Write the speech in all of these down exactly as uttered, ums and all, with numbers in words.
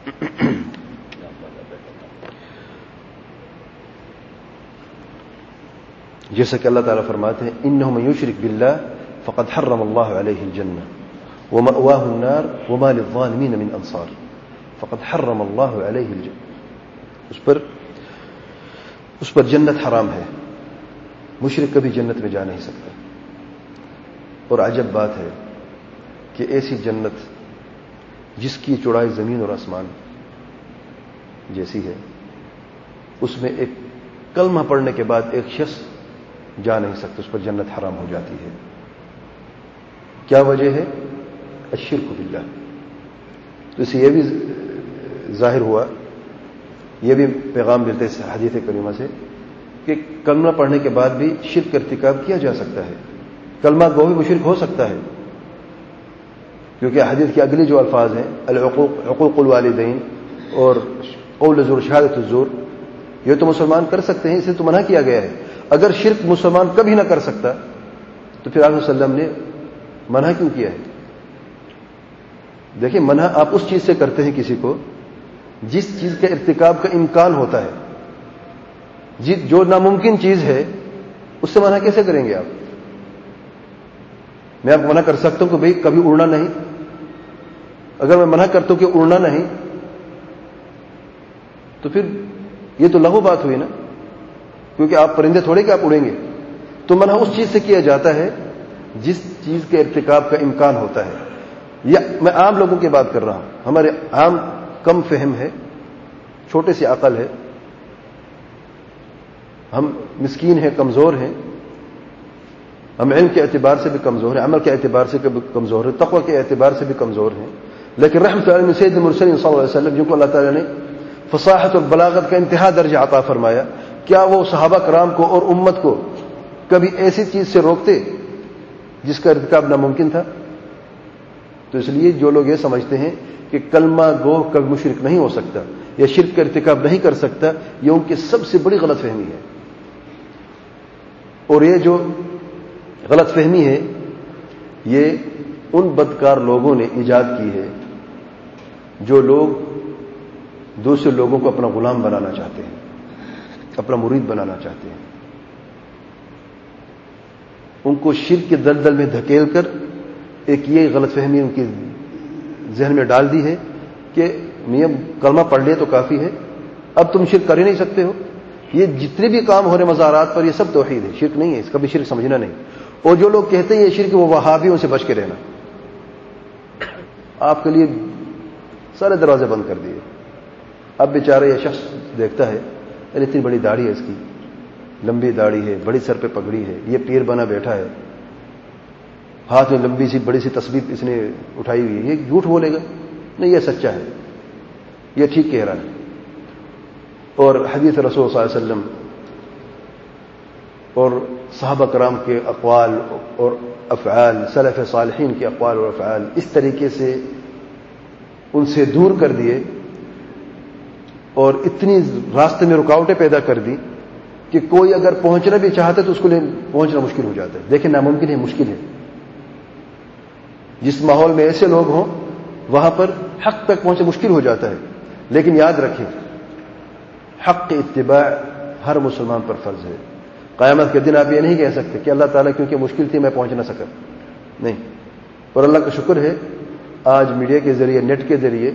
جیسا کہ اللہ تعالیٰ فرماتے ہیں انہ من یشرک باللہ فقد حرم اللہ علیہ الجنہ ومأواہ النار وما للظالمین من انصار. فقد حرم اللہ علیہ الجنہ، اس پر اس پر جنت حرام ہے، مشرک کبھی جنت میں جا نہیں سکتا. اور عجب بات ہے کہ ایسی جنت جس کی چوڑائی زمین اور آسمان جیسی ہے، اس میں ایک کلمہ پڑھنے کے بعد ایک شخص جا نہیں سکتا، اس پر جنت حرام ہو جاتی ہے. کیا وجہ ہے؟ الشرک باللہ. تو اس سے یہ بھی ظاہر ہوا، یہ بھی پیغام ملتے اس حدیث کریمہ سے کہ کلمہ پڑھنے کے بعد بھی شرک کا ارتکاب کیا جا سکتا ہے. کلمہ گو بھی مشرک ہو سکتا ہے، کیونکہ حدیث کی اگلی جو الفاظ ہیں العقوق حقوق الوالدین اور قول زور شہادت الزور، یہ تو مسلمان کر سکتے ہیں، اسے تو منع کیا گیا ہے. اگر شرک مسلمان کبھی نہ کر سکتا تو پھر آپ صلی اللہ علیہ وسلم نے منع کیوں کیا ہے؟ دیکھیں، منع آپ اس چیز سے کرتے ہیں کسی کو جس چیز کے ارتکاب کا امکان ہوتا ہے. جو ناممکن چیز ہے اس سے منع کیسے کریں گے آپ؟ میں آپ کو منع کر سکتا ہوں کہ بھئی کبھی اڑنا نہیں. اگر میں منع کرتا ہوں کہ اڑنا نہیں تو پھر یہ تو لغو بات ہوئی نا، کیونکہ آپ پرندے تھوڑے کہ آپ اڑیں گے. تو منع اس چیز سے کیا جاتا ہے جس چیز کے ارتکاب کا امکان ہوتا ہے. یا میں عام لوگوں کی بات کر رہا ہوں، ہمارے عام کم فہم ہے، چھوٹے سی عقل ہے، ہم مسکین ہیں، کمزور ہیں، ہم علم کے اعتبار سے بھی کمزور ہیں، عمل کے اعتبار سے بھی کمزور ہیں، تقوی کے اعتبار سے بھی کمزور ہیں. لیکن رحمت اللہ سید المرسلین صلی اللہ علیہ وسلم، جن کو اللہ تعالیٰ نے فصاحت اور بلاغت کا انتہا درجہ عطا فرمایا، کیا وہ صحابہ کرام کو اور امت کو کبھی ایسی چیز سے روکتے جس کا ارتکاب ناممکن تھا؟ تو اس لیے جو لوگ یہ سمجھتے ہیں کہ کلمہ گو کبھی مشرک نہیں ہو سکتا یا شرک کا ارتکاب نہیں کر سکتا، یہ ان کی سب سے بڑی غلط فہمی ہے. اور یہ جو غلط فہمی ہے یہ ان بدکار لوگوں نے ایجاد کی ہے جو لوگ دوسرے لوگوں کو اپنا غلام بنانا چاہتے ہیں، اپنا مرید بنانا چاہتے ہیں. ان کو شرک کے دلدل میں دھکیل کر ایک یہ غلط فہمی ان کی ذہن میں ڈال دی ہے کہ میاں کلمہ پڑھ لے تو کافی ہے، اب تم شرک کر ہی نہیں سکتے ہو. یہ جتنے بھی کام ہو رہے مزارات پر یہ سب توحید ہے، شرک نہیں ہے، اس کا بھی شرک سمجھنا نہیں. اور جو لوگ کہتے ہیں یہ شرک وہ وہابی، ان سے بچ کے رہنا. آپ کے لیے سارے دروازے بند کر دیے. اب بیچارہ یہ شخص دیکھتا ہے یعنی اتنی بڑی داڑھی ہے، اس کی لمبی داڑھی ہے، بڑی سر پہ پگڑی ہے، یہ پیر بنا بیٹھا ہے، ہاتھ میں لمبی سی بڑی سی تسبیح اس نے اٹھائی ہوئی ہے، یہ جھوٹ بولے گا؟ نہیں، یہ سچا ہے، یہ ٹھیک کہہ رہا ہے. اور حدیث رسول صلی اللہ علیہ وسلم اور صحابہ کرام کے اقوال اور افعال، سلف صالحین کے اقوال اور افعال اس طریقے سے ان سے دور کر دیے اور اتنی راستے میں رکاوٹیں پیدا کر دی کہ کوئی اگر پہنچنا بھی چاہتا ہے تو اس کو لیے پہنچنا مشکل ہو جاتا ہے. دیکھیں، ناممکن ہے، مشکل ہے. جس ماحول میں ایسے لوگ ہوں وہاں پر حق تک پہنچنا مشکل ہو جاتا ہے. لیکن یاد رکھیں، حق کی اتباع ہر مسلمان پر فرض ہے. قیامت کے دن آپ یہ نہیں کہہ سکتے کہ اللہ تعالیٰ کیونکہ مشکل تھی میں پہنچ نہ سکا. نہیں. اور اللہ کا شکر ہے آج میڈیا کے ذریعے، نیٹ کے ذریعے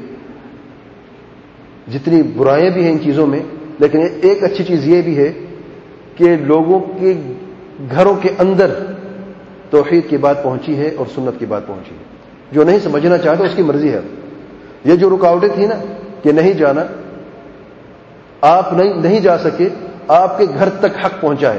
جتنی برائیاں بھی ہیں ان چیزوں میں، لیکن ایک اچھی چیز یہ بھی ہے کہ لوگوں کے گھروں کے اندر توحید کی بات پہنچی ہے اور سنت کی بات پہنچی ہے. جو نہیں سمجھنا چاہتا اس کی مرضی ہے. یہ جو رکاوٹیں تھیں نا کہ نہیں جانا، آپ نہیں نہیں جا سکے، آپ کے گھر تک حق پہنچا ہے.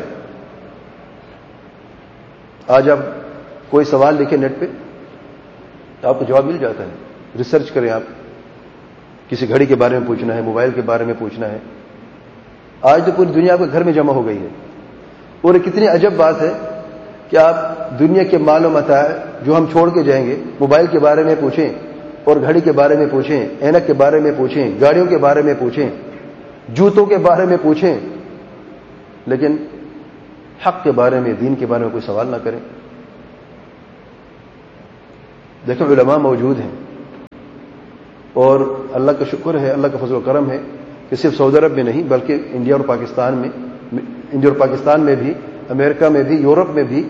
آج آپ کوئی سوال لکھیں نیٹ پہ تو آپ کو جواب مل جاتا ہے. ریسرچ کریں، آپ کسی گھڑی کے بارے میں پوچھنا ہے، موبائل کے بارے میں پوچھنا ہے، آج تو پوری دنیا آپ کے گھر میں جمع ہو گئی ہے. اور کتنی عجب بات ہے کہ آپ دنیا کے مال و متاع جو ہم چھوڑ کے جائیں گے، موبائل کے بارے میں پوچھیں اور گھڑی کے بارے میں پوچھیں، اینک کے بارے میں پوچھیں، گاڑیوں کے بارے میں پوچھیں، جوتوں کے بارے میں پوچھیں، لیکن حق کے بارے میں، دین کے بارے میں کوئی سوال نہ کریں. دیکھو علماء موجود ہیں، اور اللہ کا شکر ہے، اللہ کا فضل و کرم ہے کہ صرف سعودی عرب میں نہیں بلکہ انڈیا اور پاکستان میں انڈیا اور پاکستان میں بھی، امریکہ میں بھی، یورپ میں بھی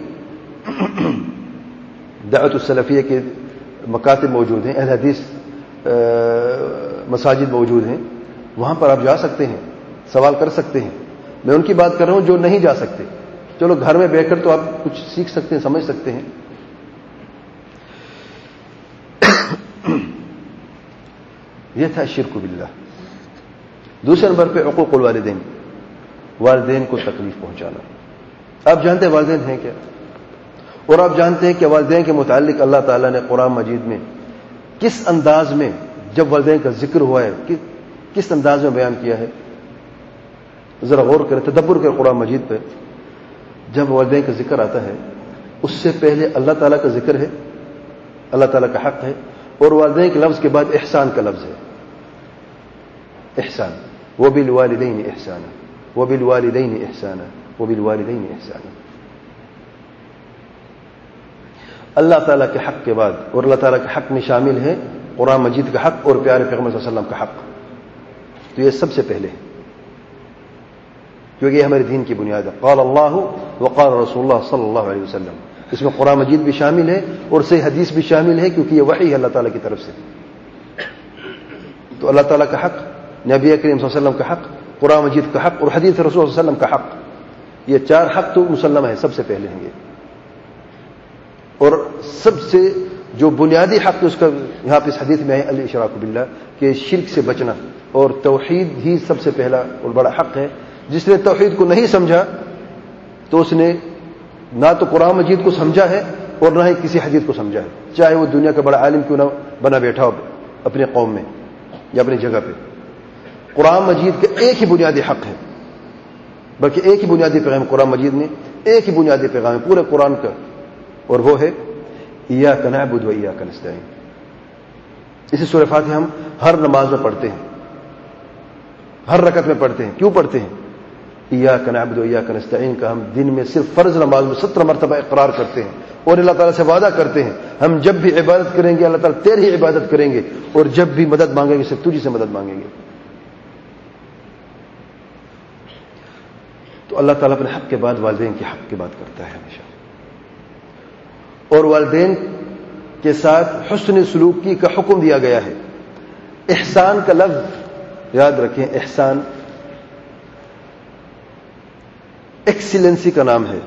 دعوت السلفیہ کے مکاتب موجود ہیں، اہل حدیث مساجد موجود ہیں، وہاں پر آپ جا سکتے ہیں، سوال کر سکتے ہیں۔ میں ان کی بات کر رہا ہوں جو نہیں جا سکتے، چلو گھر میں بیٹھ کر تو آپ کچھ سیکھ سکتے ہیں، سمجھ سکتے ہیں۔ یہ تھا شرک باللہ۔ دوسرے نمبر پہ حقوق الوالدین، والدین کو تکلیف پہنچانا۔ آپ جانتے ہیں والدین ہیں کیا، اور آپ جانتے ہیں کہ والدین کے متعلق اللہ تعالیٰ نے قرآن مجید میں کس انداز میں، جب والدین کا ذکر ہوا ہے کہ کس انداز میں بیان کیا ہے۔ ذرا غور کریں، تدبر کریں قرآن مجید پہ۔ جب والدین کا ذکر آتا ہے اس سے پہلے اللہ تعالیٰ کا ذکر ہے، اللہ تعالیٰ کا حق ہے، اور والدین کے لفظ کے بعد احسان کا لفظ ہے۔ احسان، وبالوالدین احسانا، وبالوالدین احسانا، وبالوالدین احسانا۔ اللہ تعالیٰ کے حق کے بعد، اور اللہ تعالیٰ کے حق میں شامل ہے قرآن مجید کا حق اور پیارے پیغمبر صلی اللہ علیہ وسلم کا حق، تو یہ سب سے پہلے ہے، کیونکہ یہ ہمارے دین کی بنیاد ہے۔ قال اللہ وقال رسول اللہ صلی اللہ علیہ وسلم، اس میں قرآن مجید بھی شامل ہے اور صحیح حدیث بھی شامل ہے، کیونکہ یہ وحی ہے اللہ تعالیٰ کی طرف سے۔ تو اللہ تعالیٰ کا حق، نبی کریم صلی اللہ علیہ وسلم کا حق، قرآن مجید کا حق اور حدیث رسول صلی اللہ علیہ وسلم کا حق، یہ چار حق تو مسلم ہے، سب سے پہلے ہیں یہ۔ اور سب سے جو بنیادی حق اس کا یہاں پہ اس حدیث میں ہے الاشراک باللہ، کہ شرک سے بچنا، اور توحید ہی سب سے پہلا اور بڑا حق ہے۔ جس نے توحید کو نہیں سمجھا تو اس نے نہ تو قرآن مجید کو سمجھا ہے اور نہ ہی کسی حدیث کو سمجھا ہے، چاہے وہ دنیا کا بڑا عالم کیوں نہ بنا بیٹھا ہو اپنے قوم میں یا اپنی جگہ پہ۔ قرآن مجید کا ایک ہی بنیادی حق ہے، بلکہ ایک ہی بنیادی پیغام قرآن مجید میں، ایک ہی بنیادی پیغام ہے پورے قرآن کا، اور وہ ہے ایاک نعبد و ایاک نستعین۔ اسی سورہ فاتحہ ہم ہر نماز میں پڑھتے ہیں، ہر رکعت میں پڑھتے ہیں۔ کیوں پڑھتے ہیں؟ ایاک نعبد و ایاک نستعین کا ہم دن میں صرف فرض نماز میں سترہ مرتبہ اقرار کرتے ہیں، اور اللہ تعالیٰ سے وعدہ کرتے ہیں ہم جب بھی عبادت کریں گے اللہ تعالیٰ تیری ہی عبادت کریں گے، اور جب بھی مدد مانگیں گے صرف تجھی سے مدد مانگیں گے۔ تو اللہ تعالیٰ اپنے حق کے بعد والدین کے حق کی بات کرتا ہے ہمیشہ، اور والدین کے ساتھ حسن سلوکی کا حکم دیا گیا ہے۔ احسان کا لفظ یاد رکھیں، احسان ایکسیلنسی کا نام ہے،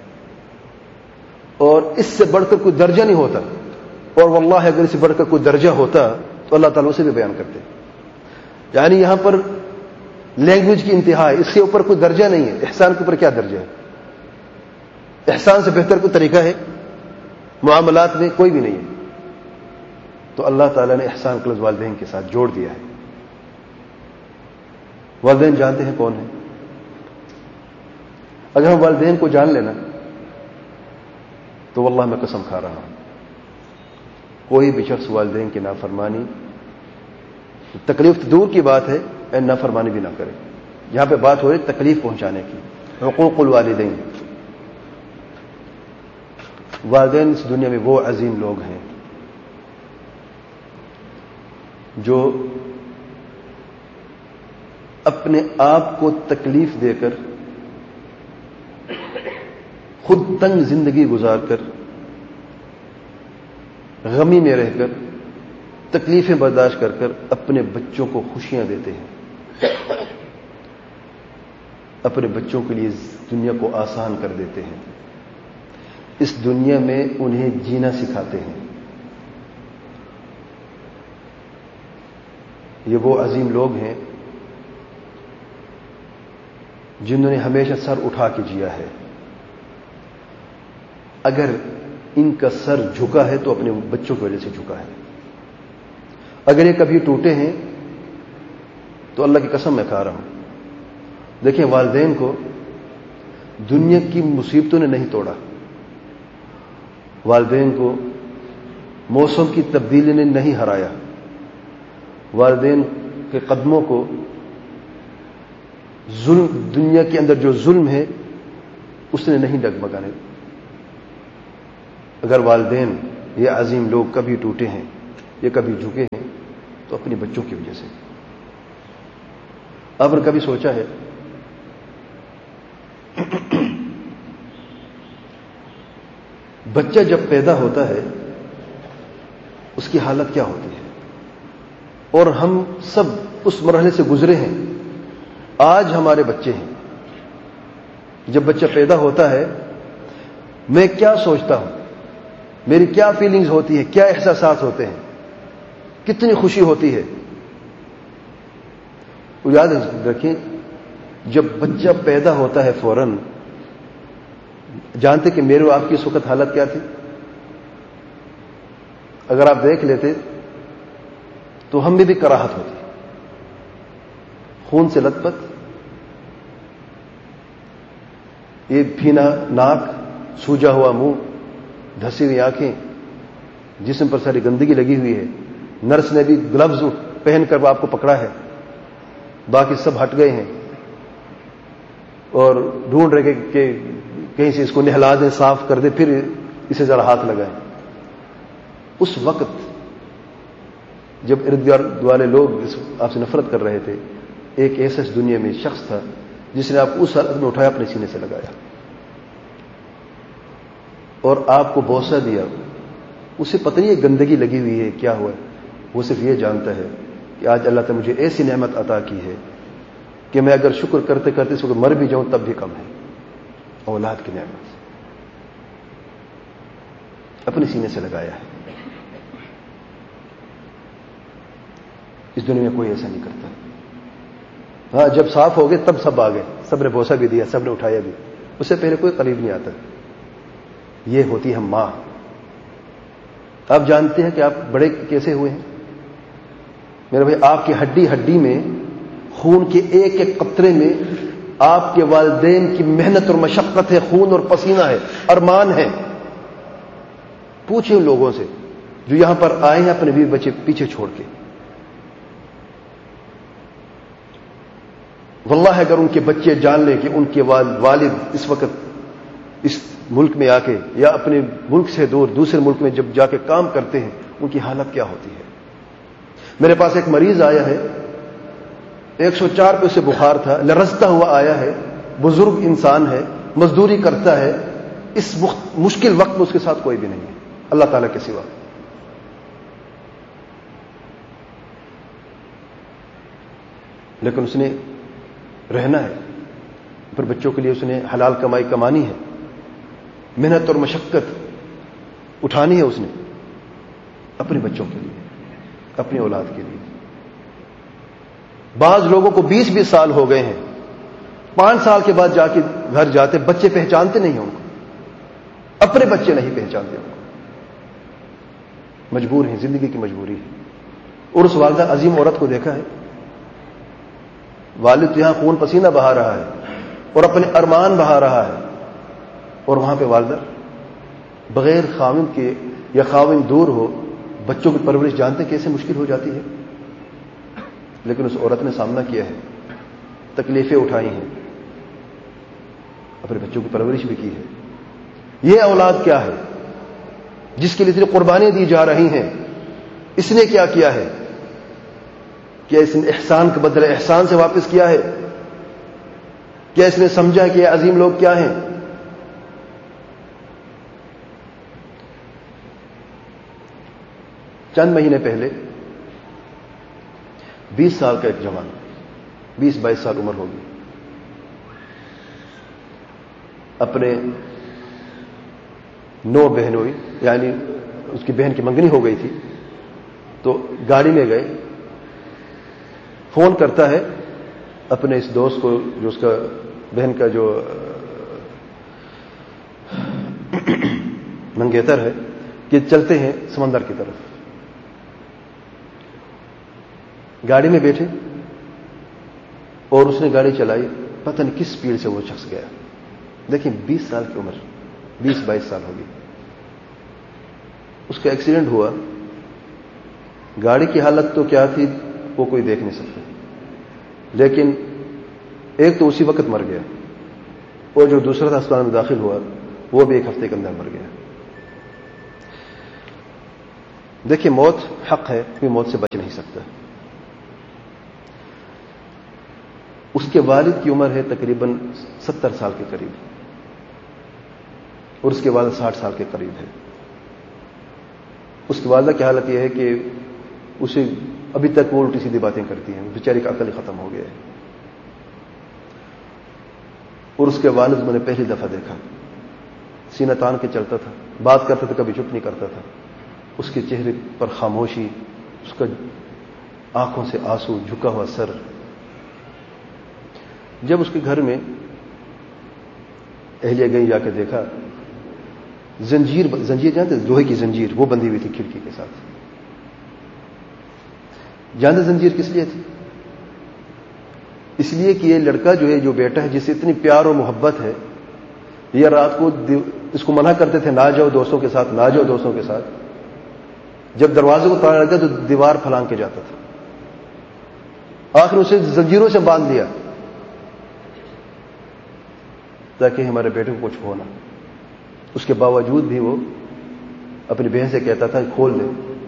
اور اس سے بڑھ کر کوئی درجہ نہیں ہوتا، اور واللہ اگر اس سے بڑھ کر کوئی درجہ ہوتا تو اللہ تعالیٰ اسے بھی بیان کرتے۔ یعنی یہاں پر لینگویج کی انتہا ہے، اس سے اوپر کوئی درجہ نہیں ہے۔ احسان کے اوپر کیا درجہ ہے؟ احسان سے بہتر کوئی طریقہ ہے معاملات میں؟ کوئی بھی نہیں ہے۔ تو اللہ تعالیٰ نے احسان کا لفظ والدین کے ساتھ جوڑ دیا ہے۔ والدین جانتے ہیں کون ہیں؟ اگر ہم والدین کو جان لینا تو واللہ میں قسم کھا رہا ہوں کوئی بھی شخص والدین کی نافرمانی، تکلیف تو دور کی بات ہے، نافرمانی بھی نہ کرے۔ یہاں پہ بات ہو رہی تکلیف پہنچانے کی، حقوق الوالدین۔ والدین اس دنیا میں وہ عظیم لوگ ہیں جو اپنے آپ کو تکلیف دے کر، خود تنگ زندگی گزار کر، غمی میں رہ کر، تکلیفیں برداشت کر کر اپنے بچوں کو خوشیاں دیتے ہیں، اپنے بچوں کے لیے دنیا کو آسان کر دیتے ہیں، اس دنیا میں انہیں جینا سکھاتے ہیں۔ یہ وہ عظیم لوگ ہیں جنہوں نے ہمیشہ سر اٹھا کے جیا ہے۔ اگر ان کا سر جھکا ہے تو اپنے بچوں کی وجہ سے جھکا ہے، اگر یہ کبھی ٹوٹے ہیں تو اللہ کی قسم میں کھا رہا ہوں، دیکھیں والدین کو دنیا کی مصیبتوں نے نہیں توڑا، والدین کو موسم کی تبدیلی نے نہیں ہرایا، والدین کے قدموں کو ظلم، دنیا کے اندر جو ظلم ہے اس نے نہیں ڈگمگانے۔ اگر والدین یہ عظیم لوگ کبھی ٹوٹے ہیں، یہ کبھی جھکے ہیں، تو تو اپنے بچوں کی وجہ سے. آپ نے کبھی سوچا ہے بچہ جب پیدا ہوتا ہے اس کی حالت کیا ہوتی ہے؟ اور ہم سب اس مرحلے سے گزرے ہیں. آج ہمارے بچے ہیں. جب بچہ پیدا ہوتا ہے میں کیا سوچتا ہوں, میری کیا فیلنگز ہوتی ہے, کیا احساسات ہوتے ہیں, کتنی خوشی ہوتی ہے. یاد رکھیں جب بچہ پیدا ہوتا ہے فوراً جانتے کہ میرے آپ کی اس وقت حالت کیا تھی؟ اگر آپ دیکھ لیتے تو ہم میں بھی کراہت ہوتی, خون سے لت پت, یہ پھینا ناک, سوجا ہوا منہ, دھسی ہوئی آنکھیں, جسم پر ساری گندگی لگی ہوئی ہے. نرس نے بھی گلوز پہن کر آپ کو پکڑا ہے, باقی سب ہٹ گئے ہیں اور ڈھونڈ رہے کہ کہیں سے اس کو نہلا دیں, صاف کر دیں, پھر اسے ذرا ہاتھ لگائیں. اس وقت جب ارد گرد والے لوگ آپ سے نفرت کر رہے تھے, ایک ایسا اس دنیا میں شخص تھا جس نے آپ کو اس حالت میں اٹھایا, اپنے سینے سے لگایا اور آپ کو بوسہ دیا. اسے پتہ نہیں ہے گندگی لگی ہوئی ہے کیا ہوا ہے, وہ صرف یہ جانتا ہے کہ آج اللہ تعالی مجھے ایسی نعمت عطا کی ہے کہ میں اگر شکر کرتے کرتے اس وقت مر بھی جاؤں تب بھی کم ہے. اولاد کی نعمت اپنے سینے سے لگایا ہے. اس دنیا میں کوئی ایسا نہیں کرتا. ہاں جب صاف ہو گئے تب سب آ گئے, سب نے بوسہ بھی دیا, سب نے اٹھایا بھی, اس سے پہلے کوئی قریب نہیں آتا. یہ ہوتی ہے ماں. آپ جانتے ہیں کہ آپ بڑے کیسے ہوئے ہیں میرے بھائی؟ آپ کی ہڈی ہڈی میں, خون کے ایک ایک قطرے میں آپ کے والدین کی محنت اور مشقت ہے, خون اور پسینہ ہے, ارمان ہے. پوچھیں ان لوگوں سے جو یہاں پر آئے ہیں اپنے بیوی بچے پیچھے چھوڑ کے. واللہ اگر ان کے بچے جان لیں کہ ان کے والد اس وقت اس ملک میں آ کے یا اپنے ملک سے دور دوسرے ملک میں جب جا کے کام کرتے ہیں, ان کی حالت کیا ہوتی ہے. میرے پاس ایک مریض آیا ہے, ایک سو چار پہ اسے بخار تھا, لرزتا ہوا آیا ہے, بزرگ انسان ہے, مزدوری کرتا ہے. اس مشکل وقت میں اس کے ساتھ کوئی بھی نہیں ہے اللہ تعالیٰ کے سوا. لیکن اس نے رہنا ہے, پھر بچوں کے لیے اس نے حلال کمائی کمانی ہے, محنت اور مشقت اٹھانی ہے اس نے اپنے بچوں کے لیے, اپنی اولاد کے لیے. بعض لوگوں کو بیس بیس سال ہو گئے ہیں, پانچ سال کے بعد جا کے گھر جاتے, بچے پہچانتے نہیں ہیں ان کو, اپنے بچے نہیں پہچانتے ان کو. مجبور ہیں, زندگی کی مجبوری ہے. اور اس والدہ عظیم عورت کو دیکھا ہے, والد یہاں خون پسینہ بہا رہا ہے اور اپنے ارمان بہا رہا ہے, اور وہاں پہ والدہ بغیر خاوند کے یا خاوند دور ہو بچوں کی پرورش جانتے کیسے مشکل ہو جاتی ہے. لیکن اس عورت نے سامنا کیا ہے, تکلیفیں اٹھائی ہیں, اپنے بچوں کی پرورش بھی کی ہے. یہ اولاد کیا ہے جس کے لیے اتنی قربانیاں دی جا رہی ہیں؟ اس نے کیا کیا ہے؟ کیا اس نے احسان کا بدلہ احسان سے واپس کیا ہے؟ کیا اس نے سمجھا کہ یہ عظیم لوگ کیا ہیں؟ چند مہینے پہلے بیس سال کا ایک جوان, بیس بائیس سال عمر ہوگی, اپنے نو بہنوئی یعنی اس کی بہن کی منگنی ہو گئی تھی, تو گاڑی میں گئے, فون کرتا ہے اپنے اس دوست کو جو اس کا بہن کا جو منگیتر ہے کہ چلتے ہیں سمندر کی طرف. گاڑی میں بیٹھے اور اس نے گاڑی چلائی, پتہ نہیں کس سپیڈ سے وہ شخص گیا. دیکھیں بیس سال کی عمر, بیس بائیس سال ہوگی. اس کا ایکسیڈنٹ ہوا. گاڑی کی حالت تو کیا تھی وہ کوئی دیکھ نہیں سکتا, لیکن ایک تو اسی وقت مر گیا, اور جو دوسرا تھا اسپتال میں داخل ہوا وہ بھی ایک ہفتے کے اندر مر گیا. دیکھیں موت حق ہے, کوئی موت سے بچ نہیں سکتا. اس کے والد کی عمر ہے تقریباً ستر سال کے قریب اور اس کے والد ساٹھ سال کے قریب ہے. اس کی والدہ کی حالت یہ ہے کہ اسے ابھی تک وہ الٹی سیدھی باتیں کرتی ہیں, بیچاری کا عقل ہی ختم ہو گیا ہے. اور اس کے والد میں نے پہلی دفعہ دیکھا, سینہ تان کے چلتا تھا, بات کرتا تھا کبھی چپ نہیں کرتا تھا. اس کے چہرے پر خاموشی, اس کا آنکھوں سے آنسو, جھکا ہوا سر. جب اس کے گھر میں اہلیہ گئی جا کے دیکھا, زنجیر زنجیر جانتے لوہے کی زنجیر وہ بندھی ہوئی تھی کھڑکی کے ساتھ. جانتے زنجیر کس لیے تھی؟ اس لیے کہ یہ لڑکا جو ہے, جو بیٹا ہے جسے اتنی پیار اور محبت ہے, یہ رات کو اس کو منع کرتے تھے نہ جاؤ دوستوں کے ساتھ, نہ جاؤ دوستوں کے ساتھ. جب دروازے کو تالا لگتا تو دیوار پھلانگ کے جاتا تھا. آخر اسے زنجیروں سے باندھ دیا تاکہ ہمارے بیٹے کو کچھ ہو نہ. اس کے باوجود بھی وہ اپنی بہن سے کہتا تھا کھول دے.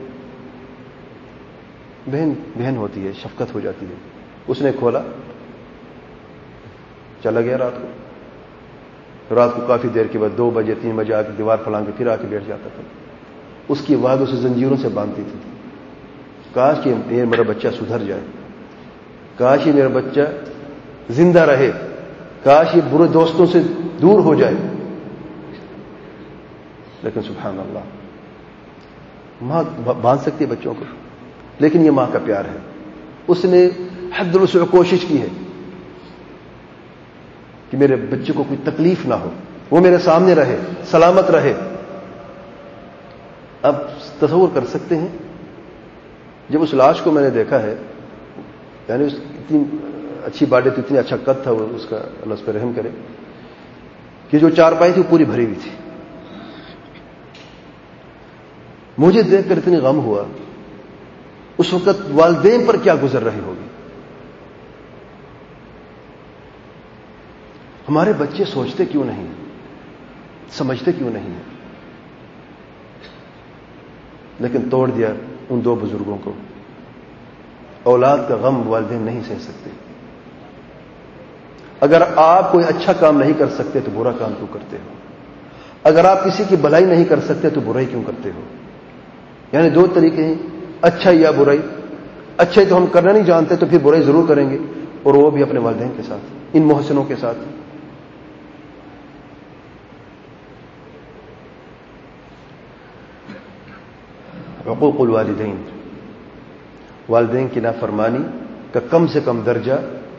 بہن بہن ہوتی ہے, شفقت ہو جاتی ہے. اس نے کھولا, چلا گیا رات کو. رات کو کافی دیر کے بعد دو بجے تین بجے آ کے دیوار پھلانگ کے پھر آ کے بیٹھ جاتا تھا. اس کی آواز اسے زنجیروں سے باندھتی تھی. کاش کہ یہ میرا بچہ سدھر جائے, کاش یہ میرا بچہ زندہ رہے, کاش یہ برے دوستوں سے دور ہو جائے. لیکن سبحان اللہ, ماں باندھ سکتی ہے بچوں کو, لیکن یہ ماں کا پیار ہے. اس نے حد الوسع کوشش کی ہے کہ میرے بچے کو کوئی تکلیف نہ ہو, وہ میرے سامنے رہے, سلامت رہے. اب تصور کر سکتے ہیں جب اس لاش کو میں نے دیکھا ہے, یعنی اس اتنی اچھی باڈی تھی, اتنی اچھا قد تھا وہ اس کا, اللہ اس پہ رحم کرے, کہ جو چارپائی تھی وہ پوری بھری ہوئی تھی. مجھے دیکھ کر اتنی غم ہوا. اس وقت والدین پر کیا گزر رہی ہوگی. ہمارے بچے سوچتے کیوں نہیں, سمجھتے کیوں نہیں, لیکن توڑ دیا ان دو بزرگوں کو. اولاد کا غم والدین نہیں سہ سکتے. اگر آپ کوئی اچھا کام نہیں کر سکتے تو برا کام کیوں کرتے ہو؟ اگر آپ کسی کی بھلائی نہیں کر سکتے تو برائی کیوں کرتے ہو؟ یعنی دو طریقے ہیں, اچھا یا برائی. اچھائی تو ہم کرنا نہیں جانتے تو پھر برائی ضرور کریں گے, اور وہ بھی اپنے والدین کے ساتھ, ان محسنوں کے ساتھ. حقوق الوالدین, والدین کی نافرمانی کا کم سے کم درجہ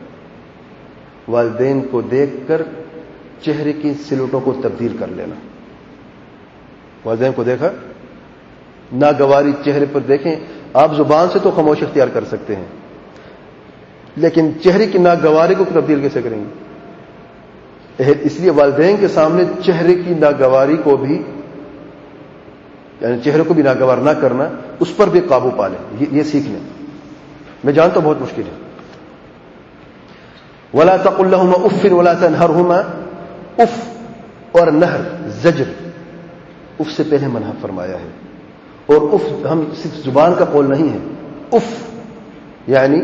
والدین کو دیکھ کر چہرے کی سلوٹوں کو تبدیل کر لینا. والدین کو دیکھا, ناگواری چہرے پر دیکھیں. آپ زبان سے تو خاموش اختیار کر سکتے ہیں, لیکن چہرے کی ناگواری کو تبدیل کیسے کریں گے؟ اس لیے والدین کے سامنے چہرے کی ناگواری کو بھی, یعنی چہرے کو بھی ناگوار نہ کرنا, اس پر بھی قابو پا لیں. یہ سیکھ لیں. میں جانتا ہوں بہت مشکل ہے. ولا تقل لهما اف ولا تنهرهما. اف اور نہر زجر, اف سے پہلے منع فرمایا ہے. اور اف ہم صرف زبان کا قول نہیں ہے. اف یعنی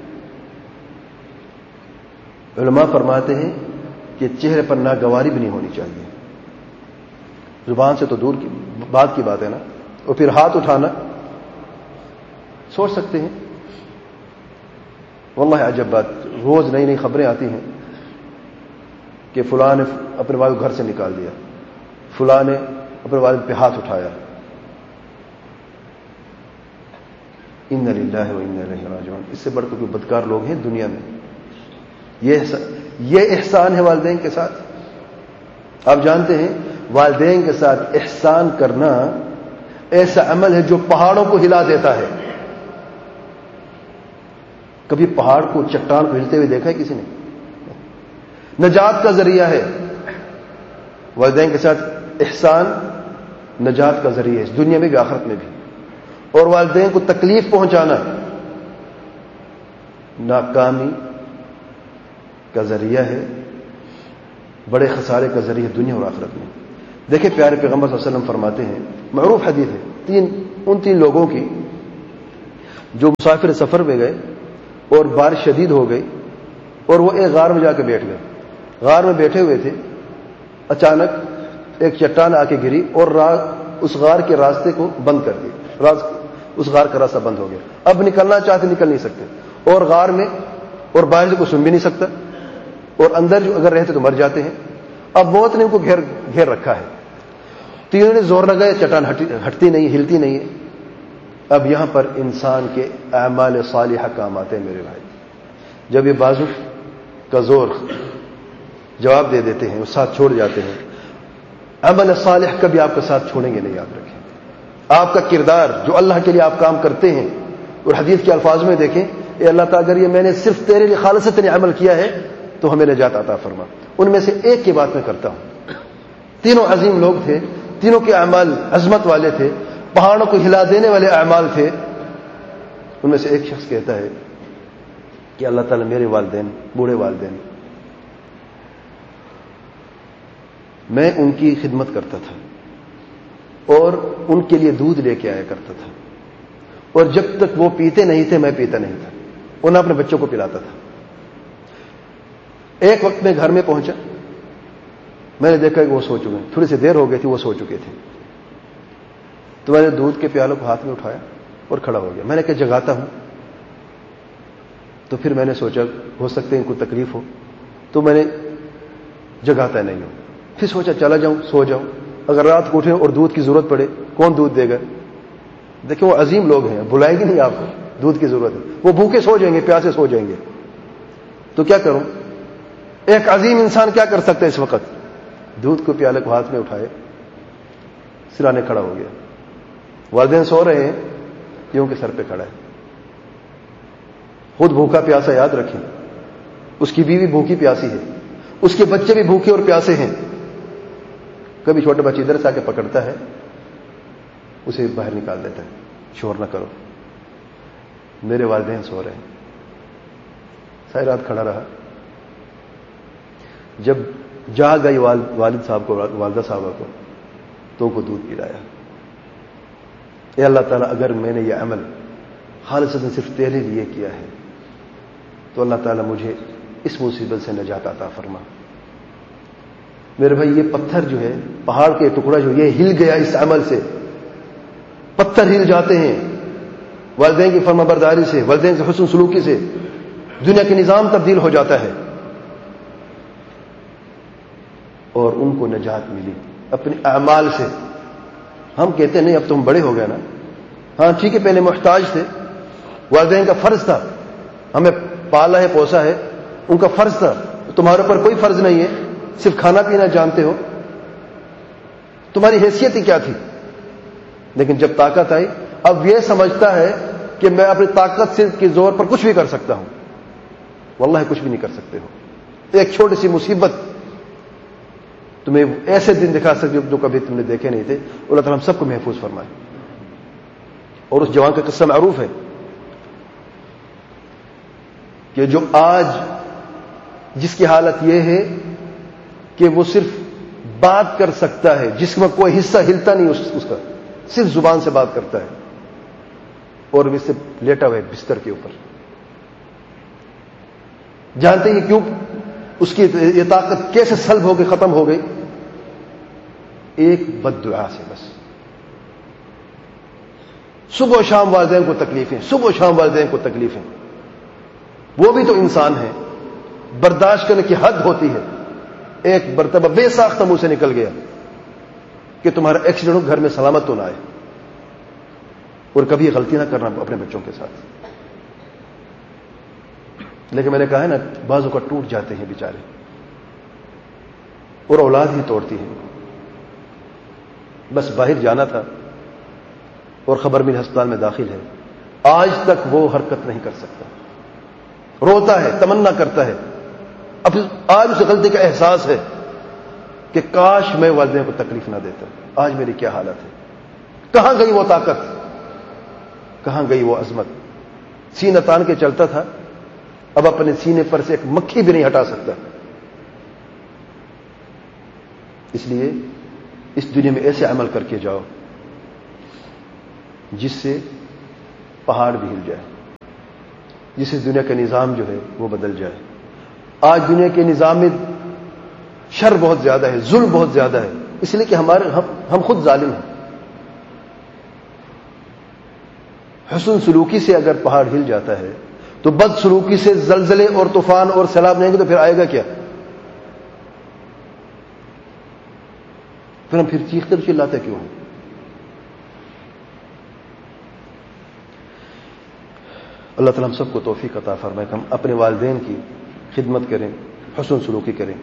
علماء فرماتے ہیں کہ چہرے پر ناگواری بھی نہیں ہونی چاہیے. زبان سے تو دور کی بات کی بات ہے نا. اور پھر ہاتھ اٹھانا, سوچ سکتے ہیں واللہ عجب بات, روز نئی نئی خبریں آتی ہیں کہ فلاں نے اپنے والد گھر سے نکال دیا, فلاں نے اپنے والد پہ ہاتھ اٹھایا. ان للہ و انا الیہ راجعون. اس سے بڑھ کر کوئی بدکار لوگ ہیں دنیا میں. یہ یہ احسان ہے والدین کے ساتھ. آپ جانتے ہیں والدین کے ساتھ احسان کرنا ایسا عمل ہے جو پہاڑوں کو ہلا دیتا ہے. کبھی پہاڑ کو, چٹان کو ہلتے ہوئے دیکھا ہے کسی نے؟ نجات کا ذریعہ ہے. والدین کے ساتھ احسان نجات کا ذریعہ ہے, اس دنیا میں بھی آخرت میں بھی. اور والدین کو تکلیف پہنچانا ناکامی کا ذریعہ ہے, بڑے خسارے کا ذریعہ دنیا اور آخرت میں. دیکھیں پیارے پیغمبر صلی اللہ علیہ وسلم فرماتے ہیں, معروف حدیث ہے تین ان تین لوگوں کی جو مسافر سفر میں گئے اور بارش شدید ہو گئی, اور وہ ایک غار میں جا کے بیٹھ گئے. غار میں بیٹھے ہوئے تھے, اچانک ایک چٹان آ کے گری اور اس غار کے راستے کو بند کر دیا. اس غار کا راستہ بند ہو گیا. اب نکلنا چاہتے نکل نہیں سکتے, اور غار میں اور باہر سے کوئی سن بھی نہیں سکتا, اور اندر جو اگر رہتے تو مر جاتے ہیں. اب موت نے ان کو گھیر گھیر رکھا ہے. تو انہوں نے زور لگایا, چٹان ہٹتی نہیں, ہلتی نہیں ہے. اب یہاں پر انسان کے اعمال صالحہ کام آتے ہیں میرے بھائی. جب یہ بازو کا زور جواب دے دیتے ہیں, وہ ساتھ چھوڑ جاتے ہیں. عمل صالح کبھی آپ کا ساتھ چھوڑیں گے نہیں, یاد رکھیں. آپ کا کردار جو اللہ کے لیے آپ کام کرتے ہیں, اور حدیث کے الفاظ میں دیکھیں, اے اللہ تعالیٰ اگر یہ میں نے صرف تیرے لیے خالصتاً عمل کیا ہے تو ہمیں نجات عطا فرما. ان میں سے ایک کی بات میں کرتا ہوں. تینوں عظیم لوگ تھے, تینوں کے اعمال عظمت والے تھے, پہاڑوں کو ہلا دینے والے اعمال تھے. ان میں سے ایک شخص کہتا ہے کہ اللہ تعالیٰ میرے والدین, بوڑھے والدین, میں ان کی خدمت کرتا تھا اور ان کے لیے دودھ لے کے آیا کرتا تھا, اور جب تک وہ پیتے نہیں تھے میں پیتا نہیں تھا. انہیں اپنے بچوں کو پلاتا تھا. ایک وقت میں گھر میں پہنچا, میں نے دیکھا کہ وہ سو چکے ہیں. تھوڑی سی دیر ہو گئی تھی, وہ سو چکے تھے. تو میں نے دودھ کے پیالوں کو ہاتھ میں اٹھایا اور کھڑا ہو گیا. میں نے کہا جگاتا ہوں. تو پھر میں نے سوچا ہو سکتا ہے ان کو تکلیف ہو, تو میں نے جگاتا نہیں ہوں. پھر سوچا چلا جاؤں, سو جاؤں. اگر رات کو اٹھے اور دودھ کی ضرورت پڑے, کون دودھ دے گا؟ دیکھیں وہ عظیم لوگ ہیں, بلائیں گے نہیں آپ کو, دودھ کی ضرورت ہے. وہ بھوکے سو جائیں گے, پیاسے سو جائیں گے. تو کیا کروں؟ ایک عظیم انسان کیا کر سکتا ہے اس وقت؟ دودھ کو پیالے کو ہاتھ میں اٹھائے, سرانے کھڑا ہو گیا. والدین سو رہے ہیں, یوں کے سر پہ کھڑا ہے. خود بھوکا پیاسا, یاد رکھیں. اس کی بیوی بھوکی پیاسی ہے, اس کے بچے بھی بھوکے اور پیاسے ہیں. کبھی چھوٹے بچے ادھر سے آ کے پکڑتا ہے, اسے باہر نکال دیتا ہے, شور نہ کرو. میرے والدین سو رہے ہیں. ساری رات کھڑا رہا. جب جاگ گئی والد صاحب کو, والدہ صاحبہ کو, تو کو دودھ پلایا. اے اللہ تعالیٰ اگر میں نے یہ عمل خالصتاً صرف تیرے لیے کیا ہے تو اللہ تعالیٰ مجھے اس مصیبت سے نجات عطا فرما. میرے بھائی یہ پتھر جو ہے, پہاڑ کے ٹکڑا جو یہ ہل گیا اس عمل سے. پتھر ہل جاتے ہیں والدین کی فرما برداری سے, والدین سے حسن سلوکی سے. دنیا کے نظام تبدیل ہو جاتا ہے, اور ان کو نجات ملی اپنے اعمال سے. ہم کہتے ہیں نہیں اب تو ہم بڑے ہو گئے نا. ہاں ٹھیک ہے, پہلے محتاج تھے, والدین کا فرض تھا, ہمیں پالا ہے پوسا ہے, ان کا فرض تھا. تمہارے اوپر کوئی فرض نہیں ہے, صرف کھانا پینا جانتے ہو, تمہاری حیثیت ہی کیا تھی. لیکن جب طاقت آئی, اب یہ سمجھتا ہے کہ میں اپنی طاقت سے کے زور پر کچھ بھی کر سکتا ہوں. واللہ کچھ بھی نہیں کر سکتے ہو. ایک چھوٹی سی مصیبت تمہیں ایسے دن دکھا سکتی جو کبھی تم نے دیکھے نہیں تھے. اللہ تعالیٰ ہم سب کو محفوظ فرمائے. اور اس جوان کا قصہ معروف ہے کہ جو آج جس کی حالت یہ ہے کہ وہ صرف بات کر سکتا ہے, جس میں کوئی حصہ ہلتا نہیں اس, اس کا, صرف زبان سے بات کرتا ہے, اور اس سے لیٹا ہوا ہے بستر کے اوپر. جانتے ہیں کیوں اس کی یہ طاقت کیسے سلب ہو گئی, ختم ہو گئی؟ ایک بد دعا سے بس. صبح و شام والدین کو تکلیفیں, صبح و شام والدین کو تکلیفیں. وہ بھی تو انسان ہیں, برداشت کرنے کی حد ہوتی ہے. ایک مرتبہ بے ساختہ منہ سے نکل گیا کہ تمہارا ایکسیڈنٹ ہو, گھر میں سلامت تو نہ آئے. اور کبھی غلطی نہ کرنا اپنے بچوں کے ساتھ. لیکن میں نے کہا ہے نا, بعضوں کا ٹوٹ جاتے ہیں بیچارے, اور اولاد ہی توڑتی ہے. بس باہر جانا تھا اور خبر ملی ہسپتال میں داخل ہے. آج تک وہ حرکت نہیں کر سکتا, روتا ہے, تمنا کرتا ہے. اب آج اسے غلطی کا احساس ہے کہ کاش میں والدین کو تکلیف نہ دیتا. آج میری کیا حالت ہے. کہاں گئی وہ طاقت, کہاں گئی وہ عظمت. سینہ تان کے چلتا تھا, اب اپنے سینے پر سے ایک مکھی بھی نہیں ہٹا سکتا. اس لیے اس دنیا میں ایسے عمل کر کے جاؤ جس سے پہاڑ بھی ہل جائے, جس سے دنیا کا نظام جو ہے وہ بدل جائے. آج دنیا کے نظام میں شر بہت زیادہ ہے، ظلم بہت زیادہ ہے، اس لیے کہ ہمارے ہم, ہم خود ظالم ہیں۔ حسن سلوکی سے اگر پہاڑ ہل جاتا ہے تو بد سلوکی سے زلزلے اور طوفان اور سیلاب نہیں گے تو پھر آئے گا کیا؟ پھر ہم پھر چیختے تو چلاتے کیوں ہیں؟ اللہ تعالیٰ ہم سب کو توفیق عطا فرمائے کہ ہم اپنے والدین کی خدمت کریں، حسن سلوکی کریں۔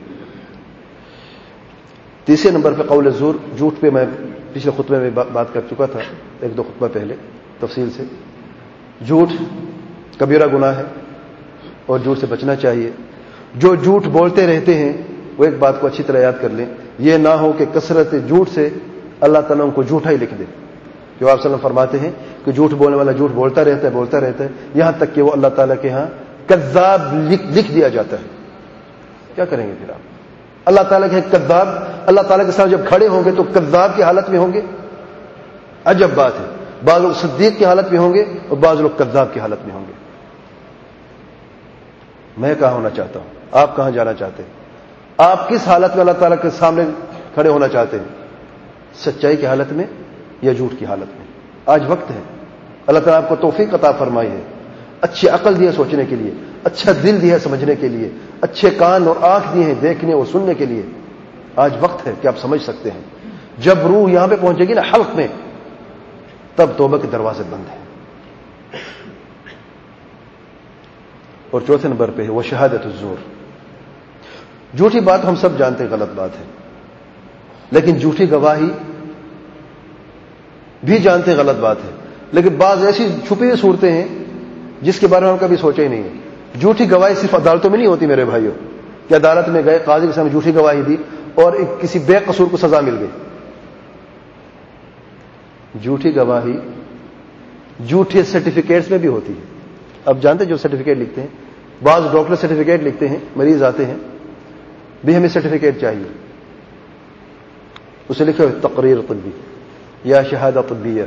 تیسرے نمبر پہ قول الزور، جھوٹ پہ میں پچھلے خطبے میں بات کر چکا تھا، ایک دو خطبہ پہلے تفصیل سے۔ جھوٹ کبیرہ گناہ ہے اور جھوٹ سے بچنا چاہیے۔ جو جھوٹ بولتے رہتے ہیں وہ ایک بات کو اچھی طرح یاد کر لیں، یہ نہ ہو کہ کثرت جھوٹ سے اللہ تعالیٰ ان کو جھوٹا ہی لکھ دے۔ جو آپ صلی اللہ علیہ وسلم فرماتے ہیں کہ جھوٹ بولنے والا جھوٹ بولتا رہتا ہے بولتا رہتا ہے یہاں تک کہ وہ اللہ تعالیٰ کے ہاں کذاب لکھ دیا جاتا ہے۔ کیا کریں گے پھر آپ؟ اللہ تعالیٰ کے کذاب اللہ تعالیٰ کے ساتھ جب کھڑے ہوں گے تو کذاب کی حالت میں ہوں گے؟ عجب بات ہے، بعض لوگ صدیق کی حالت میں ہوں گے اور بعض لوگ کذاب کی حالت میں ہوں گے۔ میں کہاں ہونا چاہتا ہوں؟ آپ کہاں جانا چاہتے ہیں؟ آپ کس حالت میں اللہ تعالیٰ کے سامنے کھڑے ہونا چاہتے ہیں؟ سچائی کی حالت میں یا جھوٹ کی حالت میں؟ آج وقت ہے، اللہ تعالیٰ آپ کو توفیق عطا فرمائی ہے، اچھی عقل دی ہے سوچنے کے لیے، اچھا دل دیا ہے سمجھنے کے لیے، اچھے کان اور آنکھ دیے ہیں دیکھنے اور سننے کے لیے۔ آج وقت ہے کہ آپ سمجھ سکتے ہیں۔ جب روح یہاں پہ پہنچے گی نا حلق میں، تب توبہ کے دروازے بند ہیں۔ اور چوتھے نمبر پہ ہے وہ شہادت الزور۔ جھوٹی بات ہم سب جانتے ہیں غلط بات ہے، لیکن جھوٹی گواہی بھی جانتے ہیں غلط بات ہے، لیکن بعض ایسی چھپی ہوئی صورتیں ہیں جس کے بارے میں ہم کبھی سوچا ہی نہیں ہے۔ جھوٹی گواہی صرف عدالتوں میں نہیں ہوتی میرے بھائیوں، کہ عدالت میں گئے قاضی کے سامنے جھوٹی گواہی دی اور ایک کسی بے قصور کو سزا مل گئی۔ جھوٹی گواہی جھوٹے سرٹیفکیٹس میں بھی ہوتی ہے۔ اب جانتے جو سرٹیفکیٹ لکھتے ہیں، بعض ڈاکٹر سرٹیفکیٹ لکھتے ہیں، مریض آتے ہیں بھی ہمیں سرٹیفکیٹ چاہیے، اسے لکھا ہو تقریر طبی یا شہادہ طبیہ،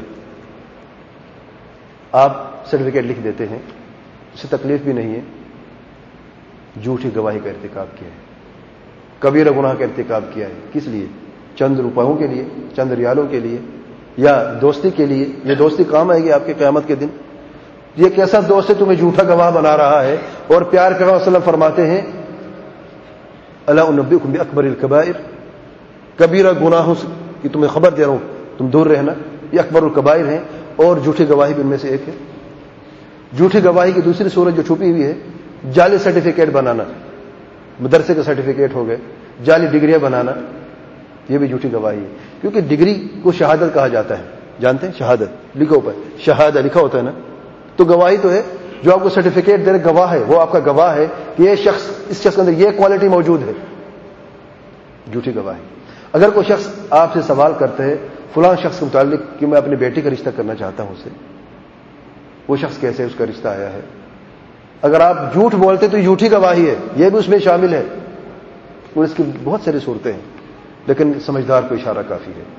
آپ سرٹیفکیٹ لکھ دیتے ہیں، اسے تکلیف بھی نہیں ہے، جھوٹی گواہی کا ارتکاب کیا ہے، کبیرہ گناہ کا ارتکاب کیا ہے۔ کس لیے؟ چند روپیوں کے لیے، چند ریالوں کے لیے، یا دوستی کے لیے۔ یہ دوستی کام آئے گی آپ کے قیامت کے دن۔ یہ کیسا دوست ہے تمہیں جھوٹا گواہ بنا رہا ہے؟ اور پیار کے وسلم فرماتے ہیں الا انبئکم باکبر الکبائر، کبیرہ گناہوں کی تمہیں خبر دے رہا ہوں، تم دور رہنا، یہ اکبر الکبائر ہیں، اور جھوٹی گواہی بھی ان میں سے ایک ہے۔ جھوٹی گواہی کی دوسری صورت جو چھپی ہوئی ہے، جعلی سرٹیفکیٹ بنانا، مدرسے کے سرٹیفکیٹ ہو گئے، جعلی ڈگریاں بنانا، یہ بھی جھوٹی گواہی ہے، کیونکہ ڈگری کو شہادت کہا جاتا ہے۔ جانتے ہیں شہادت لکھا اوپر شہادہ لکھا ہوتا ہے نا، تو گواہی تو ہے، جو آپ کو سرٹیفکیٹ دے رہے گواہ ہے، وہ آپ کا گواہ ہے کہ یہ شخص، اس شخص کے اندر یہ کوالٹی موجود ہے۔ جھوٹی گواہی۔ اگر کوئی شخص آپ سے سوال کرتا ہے فلاں شخص کے متعلق کہ میں اپنی بیٹی کا رشتہ کرنا چاہتا ہوں، اسے وہ شخص کیسے اس کا رشتہ آیا ہے، اگر آپ جھوٹ بولتے تو جھوٹی گواہی ہے، یہ بھی اس میں شامل ہے۔ اور اس کی بہت ساری صورتیں ہیں، لیکن سمجھدار کو اشارہ کافی ہے۔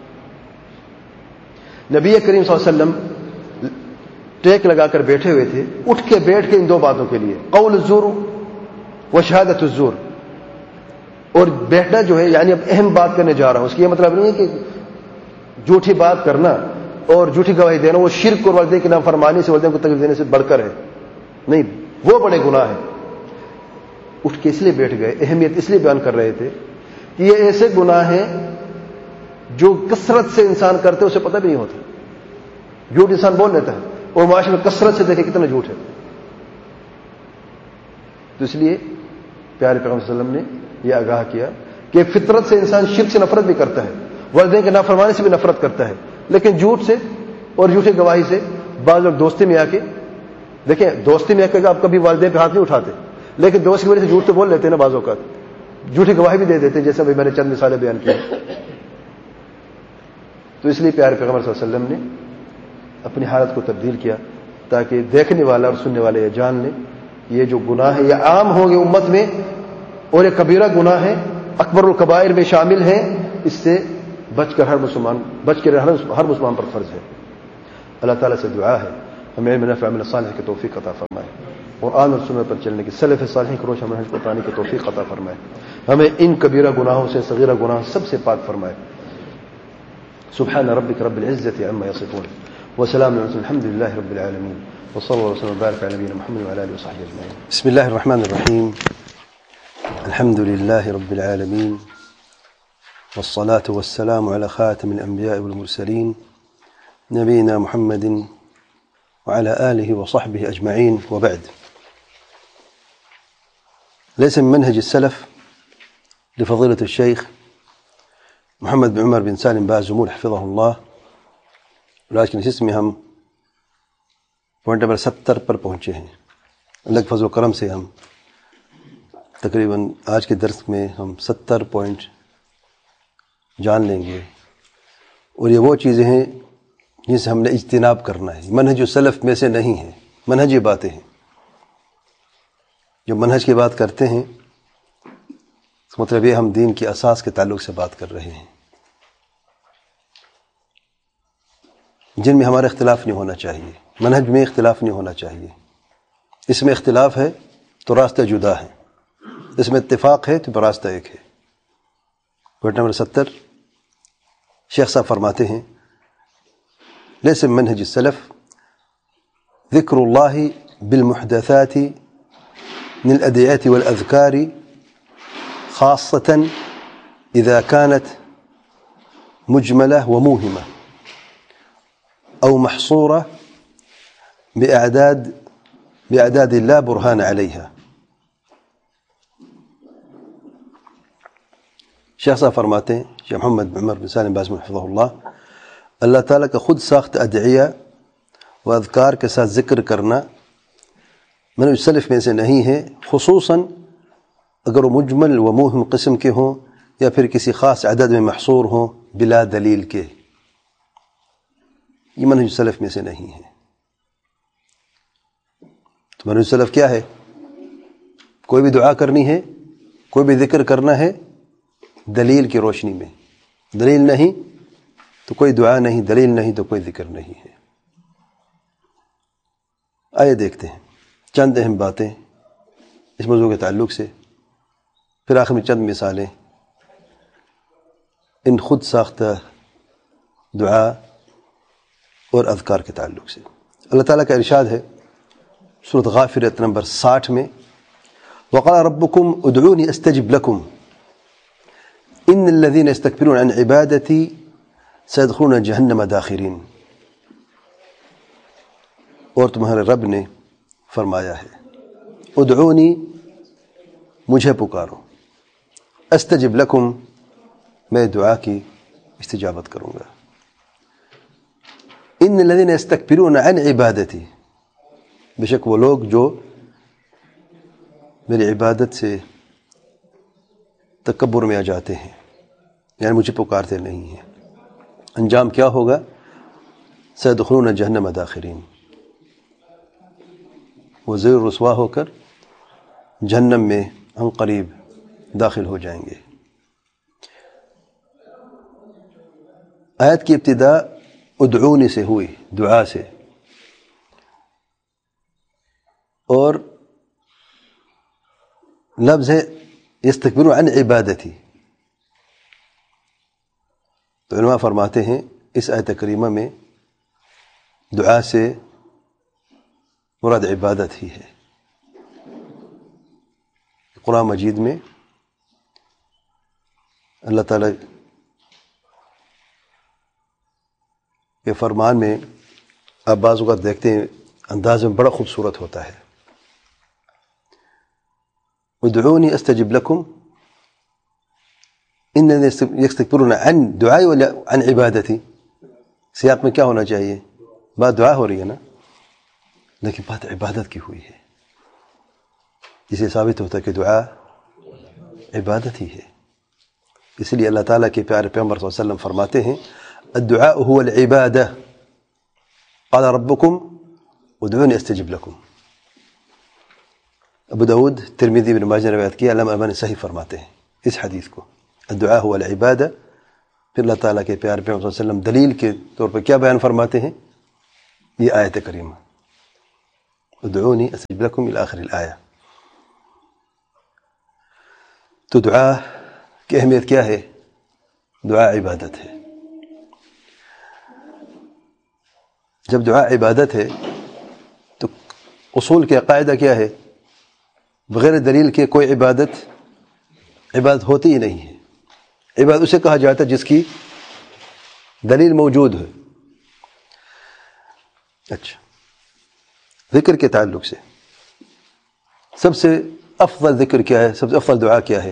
نبی کریم صلی اللہ علیہ وسلم ٹیک لگا کر بیٹھے ہوئے تھے، اٹھ کے بیٹھ کے ان دو باتوں کے لیے، قول الزور و شہادت الزور، اور بیٹھنا جو ہے یعنی اب اہم بات کرنے جا رہا ہوں، اس کی یہ مطلب نہیں ہے کہ جھوٹی بات کرنا اور جھوٹی گواہی دینا وہ شرک اور والدین کی نافرمانی سے، والدین کو تکلیف دینے سے بڑھ کر ہے، نہیں، وہ بڑے گناہ ہیں۔ اٹھ کے اس لیے بیٹھ گئے، اہمیت اس لیے بیان کر رہے تھے کہ یہ ایسے گناہ ہیں جو کثرت سے انسان کرتے اسے پتہ بھی نہیں ہوتا، جھوٹ انسان بول لیتا ہے اور معاشرے میں کثرت سے دیکھے کتنا جھوٹ ہے۔ تو اس لیے پیارے پیغمبر صلی اللہ علیہ وسلم نے یہ آگاہ کیا کہ فطرت سے انسان شرک سے نفرت بھی کرتا ہے، والدین کے نافرمانی سے بھی نفرت کرتا ہے، لیکن جھوٹ سے اور جھوٹی گواہی سے بعض لوگ دوستی میں آ کے، دیکھیں دوستی میں آ کے آپ کبھی والدین پہ ہاتھ نہیں اٹھاتے، لیکن دوست کی وجہ سے جھوٹ تو بول لیتے ہیں نا، بعض اوقات جھوٹی گواہی بھی دے دیتے ہیں، جیسے میں نے چند مثالیں بیان کی۔ تو اس لیے پیارے پیغمبر صلی اللہ علیہ وسلم نے اپنی حالت کو تبدیل کیا تاکہ دیکھنے والا اور سننے والے یہ جان لیں یہ جو گناہ ہے یہ عام ہوں گے امت میں، اور یہ کبیرہ گناہ ہے، اکبر الکبائر میں شامل ہیں، اس سے بچ کر ہر مسلمان بچ کر ہر مسلمان پر فرض ہے۔ اللہ تعالیٰ سے دعا ہے ہمیں علم نافع عمل صالح کی توفیق عطا فرمائے۔ قرآن اور سنت پر چلنے کی، سلف صالحین کی روشن منہج کو پانے کی توفیق عطا فرمائے، ہمیں ان کبیرہ گناہوں سے صغیرہ گناہوں سب سے پاک فرمائے۔ سبحان ربک رب العزة عما يصفون وسلام على الحمد لله رب العالمين وصلى الله وسلم وبارك على نبينا محمد وعلى اله وصحبه اجمعين. بسم الله الرحمن الرحيم. الحمد لله رب العالمين والصلاة والسلام على خاتم الأنبياء والمرسلين نبينا محمد وعلى آله وصحبه أجمعين، وبعد. ليس من منهج السلف لفضيلة الشيخ محمد بن عمر بن سالم بازمول حفظه الله، لیکن اس میں ہم پوائنٹ نمبر ستر پر پہنچے ہیں۔ اللہ کے فضل و کرم سے ہم تقریباً آج کے درس میں ہم ستر پوائنٹ جان لیں گے، اور یہ وہ چیزیں ہیں جن سے ہم نے اجتناب کرنا ہے، منہج السلف میں سے نہیں ہیں، منہجی باتیں ہیں۔ جو منہج کی بات کرتے ہیں اس مطلب یہ ہم دین کی اساس کے تعلق سے بات کر رہے ہیں، جن میں ہمارا اختلاف نہیں ہونا چاہیے، منہج میں اختلاف نہیں ہونا چاہیے۔ اس میں اختلاف ہے تو راستہ جدا ہے، اس میں اتفاق ہے تو راستہ ایک ہے۔ پوائنٹ نمبر ستر شیخ صاحب فرماتے ہیں، لیس من منہج السلف ذکر اللہ بالمحدثات من الأدعية والأذكار خاصة إذا كانت مجملة وموهمة أو محصورة بأعداد بأعداد لا برهان عليها۔ شیخ صاحب فرماتے ہیں، شیخ محمد بن عمر بن سالم بازمول حفظہ اللہ، اللہ تعالیٰ کا خود ساخت ادعیہ و اذکار کے ساتھ ذکر کرنا منہج سلف میں سے نہیں ہے، خصوصاً اگر وہ مجمل و موہم قسم کے ہوں یا پھر کسی خاص عدد میں محصور ہوں بلا دلیل کے، یہ منہج سلف میں سے نہیں ہے۔ تو منہج سلف کیا ہے؟ کوئی بھی دعا کرنی ہے، کوئی بھی ذکر کرنا ہے دلیل کی روشنی میں، دلیل نہیں تو کوئی دعا نہیں، دلیل نہیں تو کوئی ذکر نہیں ہے۔ آئیے دیکھتے ہیں چند اہم باتیں اس موضوع کے تعلق سے، پھر آخر میں چند مثالیں ان خود ساختہ دعا اور اذکار کے تعلق سے۔ اللہ تعالیٰ کا ارشاد ہے سورۃ غافر آیت نمبر ساٹھ میں، وقال ربکم ادعونی استجب لکم ان الذین یستکبرون عن عبادتی سیدخلون جہنم داخرین۔ اور تمہارے رب نے فرمایا ہے ادعونی، مجھے پکارو، استجب لکم، میں دعا کی استجابت کروں گا۔ ان الذین یستکبرون عن عبادتی، بے شک وہ لوگ جو میری عبادت سے تکبر میں آ جاتے ہیں، یعنی مجھے پکارتے نہیں ہیں، انجام کیا ہوگا؟ سیدخلون جہنم داخرین، وہ زیر رسوا ہو کر جہنم میں ہم قریب داخل ہو جائیں گے۔ آیت کی ابتدا ادعونی سے ہوئی، دعا سے، اور لفظ ہے یستکبرون عن عبادتی۔ تو علماء فرماتے ہیں اس آیت کریمہ میں دعا سے مراد عبادت ہی ہے۔ قرآن مجید میں اللہ تعالیٰ کے فرمان میں آپ بعض اوقات دیکھتے ہیں انداز میں بڑا خوبصورت ہوتا ہے، ادعونی استجب لکم ان یستکبرون عن دعائی ولا عن عبادتی۔ سیاق میں کیا ہونا چاہیے؟ بات دعا ہو رہی ہے نا، لیکن بات عبادت کی ہوئی ہے، جسے ثابت ہوتا ہے کہ دعا عبادت ہی ہے۔ اس لیے اللہ تعالیٰ کے پیارے پیغمبر صلی اللہ علیہ وسلم فرماتے ہیں الدعاء هو العبادہ، قال ربکم ادعونی استجب لکم۔ ابو داود، ترمذی، ابن ماجہ نے روایت کیا، علامہ البانی صحیح فرماتے ہیں اس حدیث کو، الدعاء هو العبادہ۔ پھر اللہ تعالیٰ کے پیارے پیغمبر صلی اللہ علیہ وسلم دلیل کے طور پر کیا بیان فرماتے ہیں؟ یہ آیت کریمہ، ادعونی استجب لکم الی آخر الآیہ. تو دعا کی اہمیت کیا ہے؟ دعا عبادت ہے. جب دعا عبادت ہے تو اصول کے قاعدہ کیا ہے؟ بغیر دلیل کے کوئی عبادت عبادت ہوتی ہی نہیں ہے. عبادت اسے کہا جاتا ہے جس کی دلیل موجود ہے. اچھا، ذکر کے تعلق سے سب سے افضل ذکر کیا ہے؟ سب سے افضل دعا کیا ہے؟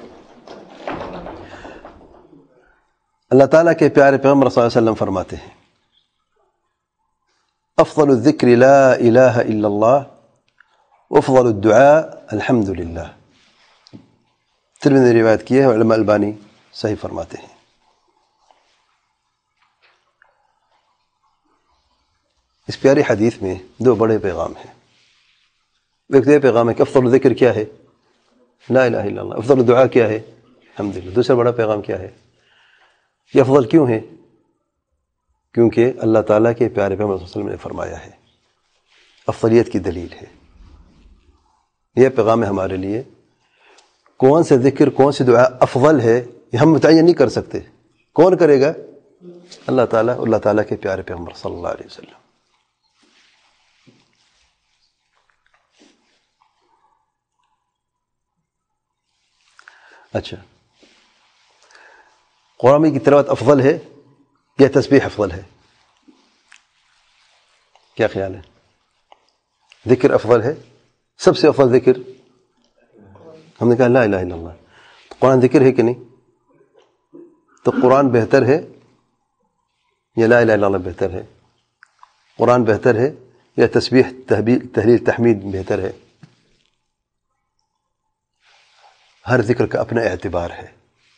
اللہ تعالیٰ کے پیارے پیغمبر صلی اللہ علیہ وسلم فرماتے ہیں افضل الذکر لا الہ الا اللہ وافضل الدعاء الحمد للہ. ترمذی نے روایت کی ہے، علماء البانی صحیح فرماتے ہیں. اس پیاری حدیث میں دو بڑے پیغام ہیں. ایک یہ پیغام ہے کہ افضل ذکر کیا ہے؟ لا الہ الا اللہ. افضل الدعاء کیا ہے؟ الحمدللہ. دوسرا بڑا پیغام کیا ہے؟ یہ افضل کیوں ہے؟ کیونکہ اللہ تعالیٰ کے پیارے پیغمبر صلی اللہ علیہ وسلم نے فرمایا ہے. افضلیت کی دلیل ہے. یہ پیغام ہے ہمارے لیے. کون سے ذکر کون سی دعا افضل ہے یہ ہم متعین نہیں کر سکتے. کون کرے گا؟ اللہ تعالیٰ، اللہ تعالیٰ کے پیارے پیغمبر صلی اللہ علیہ وسلم. اچھا، قرآن کی تلاوت افضل ہے یا تسبیح افضل ہے؟ کیا خیال ہے؟ ذکر افضل ہے؟ سب سے افضل ذکر ہم نے کہا لا الہ الا اللہ. قرآن ذکر ہے کہ نہیں؟ تو قرآن بہتر ہے یا لا الہ الا اللہ بہتر ہے؟ قرآن بہتر ہے یا تسبیح تحلیل تحمید بہتر ہے؟ ہر ذکر کا اپنا اعتبار ہے.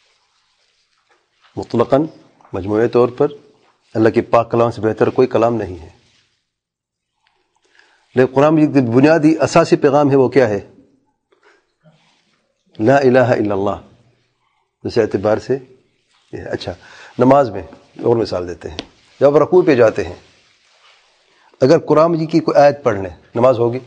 مطلقاً مجموعی طور پر اللہ کے پاک کلام سے بہتر کوئی کلام نہیں ہے. لیکن قرآن میں جو بنیادی اساسی پیغام ہے وہ کیا ہے؟ لا الہ الا اللہ. اس اعتبار سے یہ ہے. اچھا، نماز میں اور مثال دیتے ہیں. جب رکوع پہ جاتے ہیں اگر قرآن جی کی کوئی آیت پڑھ لیں نماز ہوگی؟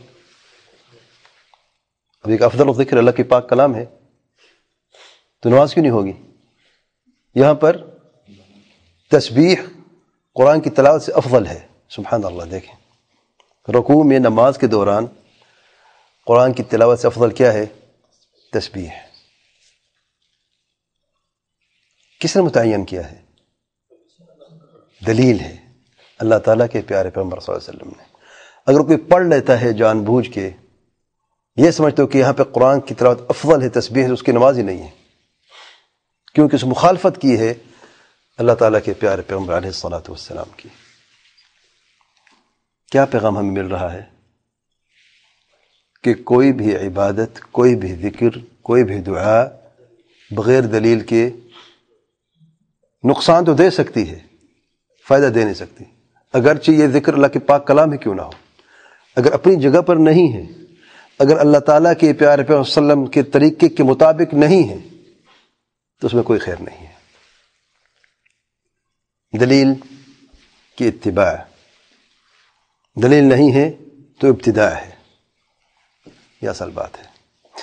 اب ایک افضل الذکر اللہ کے پاک کلام ہے تو نماز کیوں نہیں ہوگی؟ یہاں پر تسبیح قرآن کی تلاوت سے افضل ہے. سبحان اللہ. دیکھیں رکوع میں نماز کے دوران قرآن کی تلاوت سے افضل کیا ہے؟ تسبیح. کس نے متعین کیا ہے؟ دلیل ہے اللہ تعالیٰ کے پیارے پیغمبر صلی اللہ علیہ وسلم نے. اگر کوئی پڑھ لیتا ہے جان بوجھ کے یہ سمجھتے ہو کہ یہاں پہ قرآن کی تلاوت افضل ہے تسبیح سے، اس کی نماز ہی نہیں ہے، کیونکہ اس مخالفت کی ہے اللہ تعالیٰ کے پیارے پیغمبر علیہ الصلاۃ والسلام کی. کیا پیغام ہمیں مل رہا ہے؟ کہ کوئی بھی عبادت، کوئی بھی ذکر، کوئی بھی دعا بغیر دلیل کے نقصان تو دے سکتی ہے، فائدہ دے نہیں سکتی. اگرچہ یہ ذکر اللہ کے پاک کلام ہی کیوں نہ ہو، اگر اپنی جگہ پر نہیں ہے، اگر اللہ تعالیٰ کے پیارے پیغمبر صلی اللہ علیہ وسلم کے طریقے کے مطابق نہیں ہے تو اس میں کوئی خیر نہیں ہے. دلیل کی اتباع، دلیل نہیں ہے تو ابتداع ہے. یہ اصل بات ہے.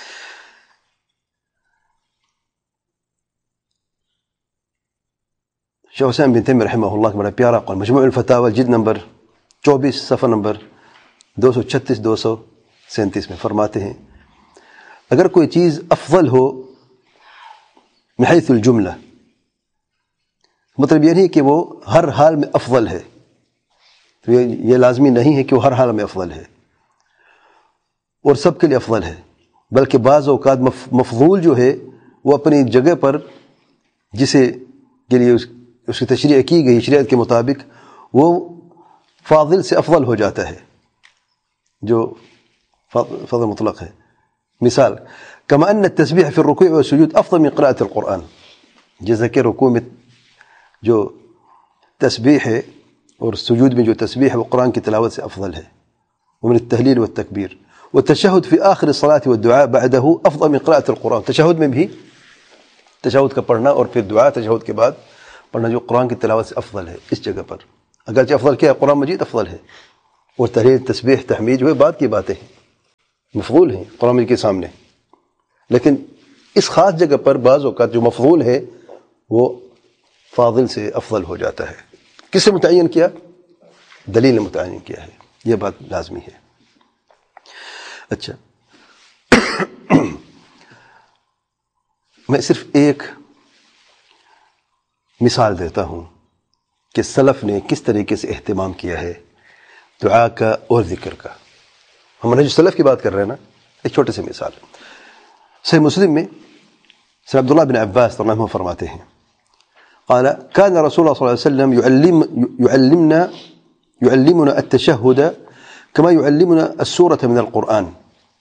شیخ حسین بن تیمیہ رحمہ اللہ کا بڑا پیارا قول مجموع الفتاوی جلد نمبر چوبیس صفحہ نمبر دو سو چھتیس دو سو سینتیس میں فرماتے ہیں اگر کوئی چیز افضل ہو من حیث الجملہ، مطلب یہ نہیں کہ وہ ہر حال میں افضل ہے، تو یہ لازمی نہیں ہے کہ وہ ہر حال میں افضل ہے اور سب کے لیے افضل ہے، بلکہ بعض اوقات مفضول جو ہے وہ اپنی جگہ پر جسے کے لیے اس اس کی تشریح کی گئی شریعت کے مطابق وہ فاضل سے افضل ہو جاتا ہے جو فضل مطلق ہے. مثال کما ان التسبیح فی الرکوع والسجود افضل من قراءة القرآن، جیسا کہ رکوع میں جو تسبیح ہے اور سجود میں جو تسبیح ہے وہ قرآن کی تلاوت سے افضل ہے. ومن التحلیل والتکبیر والتشہد فی آخر الصلاة والدعاء بعدہ افضل من قراءة القرآن. تشہد میں بھی تشہد کا پڑھنا اور پھر دعا تشہد کے بعد پڑھنا جو قرآن کی تلاوت سے افضل ہے اس جگہ پر. اگرچہ افضل کیا ہے؟ قرآن مجید افضل ہے، اور تحلیل تسبیح تحمید جو ہے بعد کی باتیں ہیں، مفضول ہیں قرآن مجید کے سامنے، لیکن اس خاص جگہ پر بعض اوقات جو مفضول ہے وہ فاضل سے افضل ہو جاتا ہے۔ کس نے متعین کیا؟ دلیل نے متعین کیا ہے، یہ بات لازمی ہے۔ اچھا، میں صرف ایک مثال دیتا ہوں کہ سلف نے کس طریقے سے اہتمام کیا ہے دعا کا اور ذکر کا۔ ہم منہج سلف کی بات کر رہے ہیں نا، ایک چھوٹے سے مثال۔ صحیح مسلم میں سر عبداللہ بن عباس رضی اللہ عنہ فرماتے ہیں قال كان رسول الله صلى الله عليه وسلم يعلم يعلمنا يعلمنا التشهد كما يعلمنا السورة من القرآن۔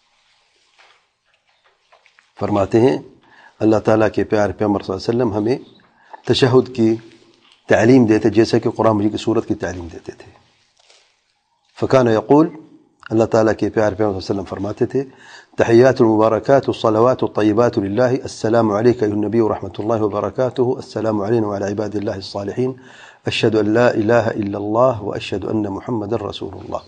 فرماتے ہیں اللہ تعالیٰ کے پیارے پیغمبر صلی اللہ علیہ وسلم ہمیں تشہد کی تعلیم دیتے جیسے کہ قرآن مجید کی سورت کی تعلیم دیتے تھے۔ فکان یقول، اللہ تعالیٰ کے پیارے پیغمبر صلی اللہ علیہ وسلم فرماتے تھے تحیات المبارکات الصلوات الطیبات للہ السلام علیک ایھا النبی ورحمۃ اللہ وبرکاتہ السلام علینا وعلی عباد اللہ الصالحین اشہد ان لا الہ الا اللہ واشہد ان محمد رسول اللہ۔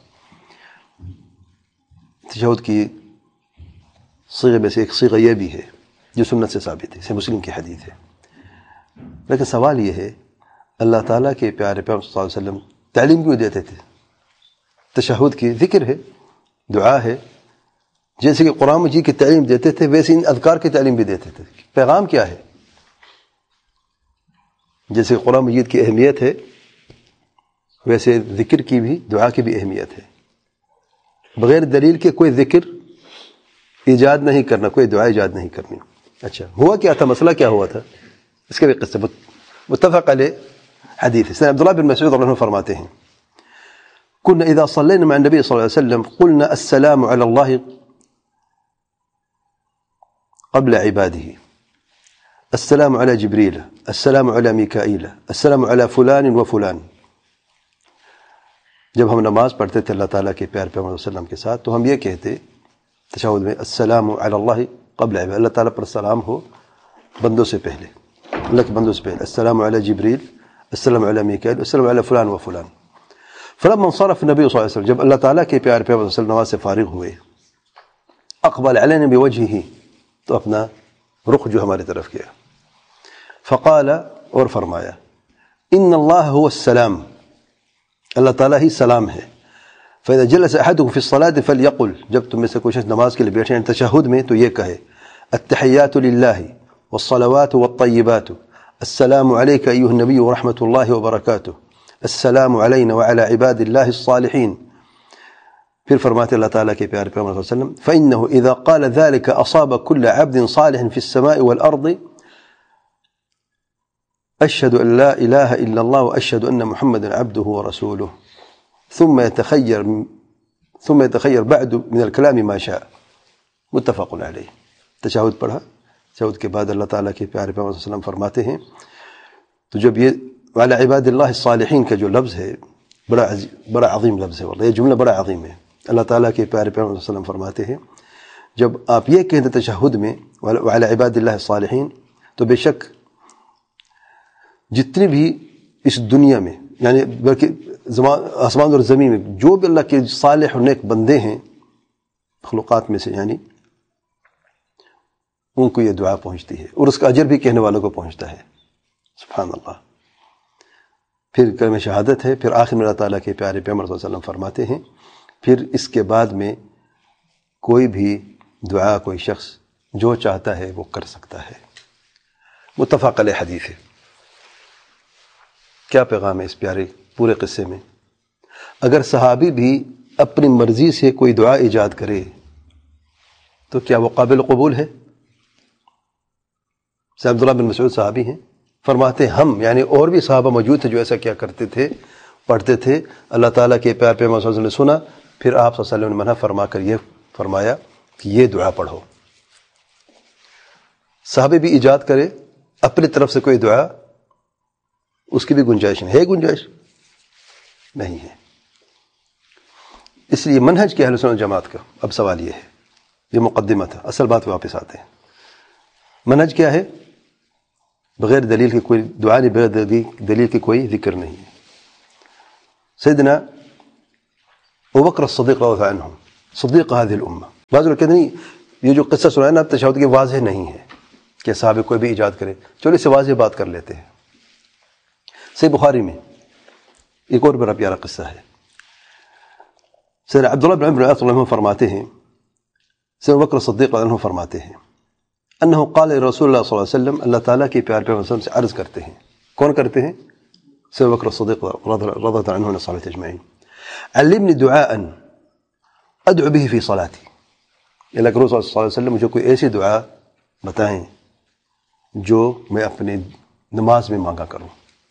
تشہد کی صیغے میں سے ایک صیغہ یہ بھی ہے جو سنت سے ثابت ہے، سے مسلم کی حدیث ہے۔ لیکن سوال یہ ہے اللہ تعالیٰ کے پیارے پیغمبر صلی اللہ علیہ وسلم تعلیم کیوں دیتے تھے؟ تشہد کی ذکر ہے، دعا ہے، جیسے کہ قرآن مجید کی تعلیم دیتے تھے ویسے ان اذکار کی تعلیم بھی دیتے تھے۔ پیغام کیا ہے؟ جیسے قرآن مجید کی اہمیت ہے ویسے ذکر کی بھی، دعا کی بھی اہمیت ہے۔ بغیر دلیل کے کوئی ذکر ایجاد نہیں کرنا، کوئی دعا ایجاد نہیں کرنی۔ اچھا، ہوا کیا تھا؟ مسئلہ کیا ہوا تھا؟ اس کے بھی قصہ متفق علیہ حدیث ہے۔ سیدنا عبداللہ بن مسعود رضی اللہ عنہ فرماتے ہیں كنا اذا صلينا مع النبي صلى الله عليه وسلم قلنا السلام على الله قبل عباده، السلام على جبريل، السلام على ميكائيل، السلام على فلان وفلان۔ جب ہم نماز پڑھتے تھے اللہ تعالیٰ کے پیارے پیغمبر صلی اللہ علیہ وسلم کے ساتھ تو ہم یہ کہتے تشہد میں السلام علی اللہ قبل عباد، اللہ تعالیٰ پر سلام ہو بندوں سے پہلے، اللہ کے بندوں سے پہلے، السلام علی جبریل، السلام علی میکائیل، السلام علی فلان و فلان۔ فلما انصرف النبی صلی اللہ علیہ وسلم، جب اللہ تعالیٰ کے پیارے پیغمبر صلی اللہ علیہ وسلم نماز سے فارغ ہوئے، اقبل علینا بوجہہ، تو اپنا رخ جو ہماری طرف کیا، فقال، اور فرمایا، ان اللہ هو السلام، اللہ تعالیٰ ہی سلام ہے۔ فإذا جلس أحدكم في الصلاة فليقل، جب تم میں سے کوئی شخص نماز کے لیے بیٹھے ہیں تشہد میں تو یہ کہے التحیات للہ والصلوات والطیبات السلام علیک ایھا النبی ورحمۃ اللہ وبرکاتہ السلام علینا وعلی عباد اللہ الصالحین۔ پھر فرماتے اللہ تعالیٰ کے پیارے پیغمبر صلی اللہ علیہ وسلم فإنه إذا قال ذلك أصاب كل عبد صالح في السماء والأرض أشهد أن لا إله إلا الله وأشهد أن محمدا عبده ورسوله ثم يتخير ثم يتخير بعد من الكلام ما شاء، متفق علیہ۔ تشہد پڑھا، تشہد کے بعد اللہ تعالیٰ کے پیارے پیغمبر صلی اللہ علیہ وسلم فرماتے ہیں تو جب یہ وعلی عباد اللہ الصالحین کا جو لفظ ہے بڑا عظیم بڑا عظیم لفظ ہے، والله یہ جملہ بڑا عظیم ہے۔ اللہ تعالیٰ کے پیارے پیغمبر صلی اللہ علیہ وسلم فرماتے ہیں جب آپ یہ کہتے ہیں تشہد میں وعلی عباد اللہ الصالحین تو بے شک جتنے بھی اس دنیا میں، یعنی بلکہ آسمان اور زمین میں جو بھی اللہ کے صالح اور نیک بندے ہیں مخلوقات میں سے، یعنی ان کو یہ دعا پہنچتی ہے اور اس کا اجر بھی کہنے والوں کو پہنچتا ہے۔ سبحان اللہ۔ پھر کلمہ شہادت ہے، پھر آخر میں اللہ تعالیٰ کے پیارے پیغمبر صلی اللہ علیہ وسلم فرماتے ہیں پھر اس کے بعد میں کوئی بھی دعا کوئی شخص جو چاہتا ہے وہ کر سکتا ہے۔ متفق علیہ حدیث ہے۔ کیا پیغام ہے اس پیارے پورے قصے میں؟ اگر صحابی بھی اپنی مرضی سے کوئی دعا ایجاد کرے تو کیا وہ قابل قبول ہے؟ سید عبداللہ بن مسعود صحابی ہیں، فرماتے ہم یعنی اور بھی صحابہ موجود تھے جو ایسا کیا کرتے تھے، پڑھتے تھے، اللہ تعالیٰ کے پیارے پیغمبر صلی اللہ علیہ وسلم نے سنا، پھر آپ صلی اللہ علیہ وسلم نے منع فرما کر یہ فرمایا کہ یہ دعا پڑھو۔ صحابی بھی ایجاد کرے اپنی طرف سے کوئی دعا، اس کی بھی گنجائش نہیں ہے، گنجائش نہیں ہے۔ اس لیے منہج کے اہل سنت جماعت کا اب سوال یہ ہے، یہ مقدمہ تھا، اصل بات واپس آتے ہیں۔ منہج کیا ہے؟ بغیر دلیل کے کوئی دعا نہیں، بغیر دلیل کے کوئی ذکر نہیں ہے۔ سیدنا ابو بکر الصدیق رضی اللہ عنہ صدیق هذه الامہ. بعض لوگ کہتے ہیں یہ جو قصہ سنایا نا تشہد کی واضح نہیں ہے کہ صحابہ کوئی بھی ایجاد کرے. چلو اس سے واضح بات کر لیتے ہیں. صحیح بخاری میں ایک اور بڑا پیارا قصہ ہے. سیدنا عبداللہ بن عمرو رضی اللہ عنہ فرماتے ہیں, سیدنا ابو بکر الصدیق رضی اللہ عنہ فرماتے ہیں انہ قال رسول اللہ صلی اللہ علیہ وسلم, اللہ تعالیٰ کے پیارے پیغمبر صلی اللہ علیہ وسلم سے عرض کرتے ہیں. کون کرتے ہیں؟ سیدنا ابو بکر الصدیق رضی اللہ عنہ صحابہ اجمعین. علمنی دعاء ادعو به فی صلاتی, اللہ کے رسول صلی اللہ علیہ وسلم مجھے کوئی ایسی دعا بتائیں جو میں اپنی نماز میں مانگا کروں.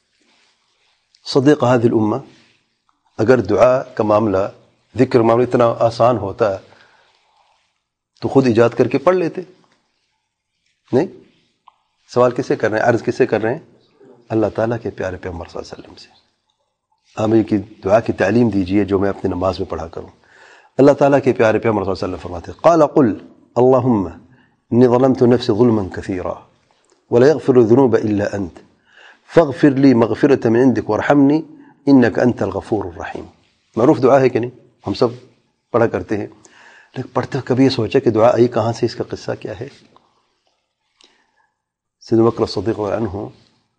صدیق هذه الامہ, اگر دعا کا معاملہ ذکر معاملہ اتنا آسان ہوتا تو خود ایجاد کر کے پڑھ لیتے. نہیں, سوال کس سے کر رہے ہیں, عرض کس سے کر رہے ہیں؟ اللہ تعالیٰ کے پیارے پیغمبر صلی اللہ علیہ وسلم سے. ہمیں کی دعا کی تعلیم دیجیے جو میں اپنی نماز میں پڑھا کروں. اللہ تعالیٰ کے پیارے پیغمبر صلی اللہ علیہ وسلم فرماتے ہیں قال قل اللہم انی ظلمت نفسی ظلما کثیرا ولا یغفر الذنوب الا انت فاغفر لی مغفرة من عندک وارحمنی انک انت الغفور الرحیم. معروف دعا ہے کہ نہیں, ہم سب پڑھا کرتے ہیں, لیکن پڑھتے کبھی یہ سوچا کہ دعا آئی کہاں سے, اس کا قصہ کیا ہے؟ سیدنا ابو بکر الصدیق رضی اللہ عنہ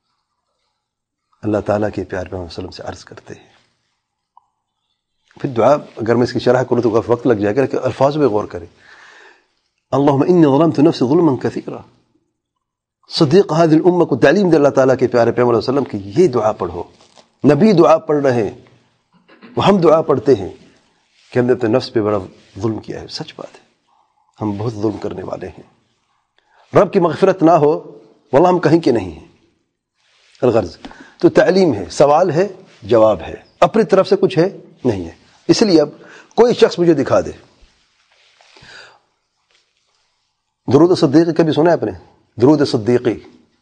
اللہ تعالیٰ کے پیارے پیغمبر صلی اللہ علیہ وسلم سے عرض کرتے ہیں. پھر دعا اگر میں اس کی شرح کروں تو وقت لگ جائے گا, کہ الفاظ پہ غور کریں. اللہم انی ظلمت نفسی ظلما کثیرا. صدیق هذه الامہ کو تعلیم دے اللہ تعالیٰ کے پیارے پیغمبر صلی اللہ علیہ وسلم کی یہ دعا پڑھو. نبی دعا پڑھ رہے ہیں, وہ ہم دعا پڑھتے ہیں کہ ہم نے اپنے نفس پہ بڑا ظلم کیا ہے. سچ بات ہے, ہم بہت ظلم کرنے والے ہیں. رب کی مغفرت نہ ہو واللہ ہم کہیں کے نہیں ہیں. الغرض تو تعلیم ہے, سوال ہے, جواب ہے, اپنی طرف سے کچھ ہے نہیں ہے. اس لیے اب کوئی شخص مجھے دکھا دے, درود صدیقی کبھی سنا ہے آپ نے؟ درود صدیقی,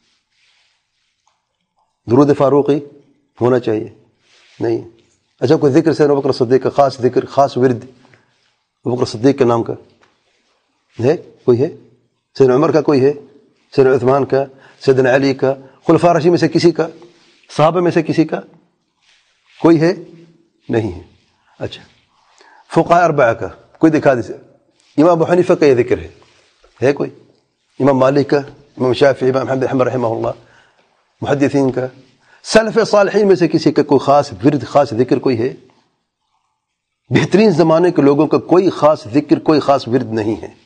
درود فاروقی ہونا چاہیے نہیں. اچھا کوئی ذکر سیدنا ابو بکر صدیق کا خاص ذکر, خاص ورد ابو بکر صدیق کے نام کا ہے کوئی ہے؟ سیدنا عمر کا کوئی ہے؟ سیدنا عثمان کا, سیدنا علی کا, خلفاء راشدین میں سے کسی کا, صحابہ میں سے کسی کا کوئی ہے؟ نہیں ہے. اچھا فقہاء اربعہ کا کوئی دکھا دے. امام ابو حنیفہ کا یہ ذکر ہے, ہے کوئی؟ امام مالک کا, امام شافعی, امام احمد بن رحمہ اللہ, محدثین کا, سلف صالحین میں سے کسی کا کوئی خاص ورد, خاص ذکر کوئی ہے؟ بہترین زمانے کے لوگوں کا کوئی خاص ذکر, کوئی خاص ورد نہیں ہے.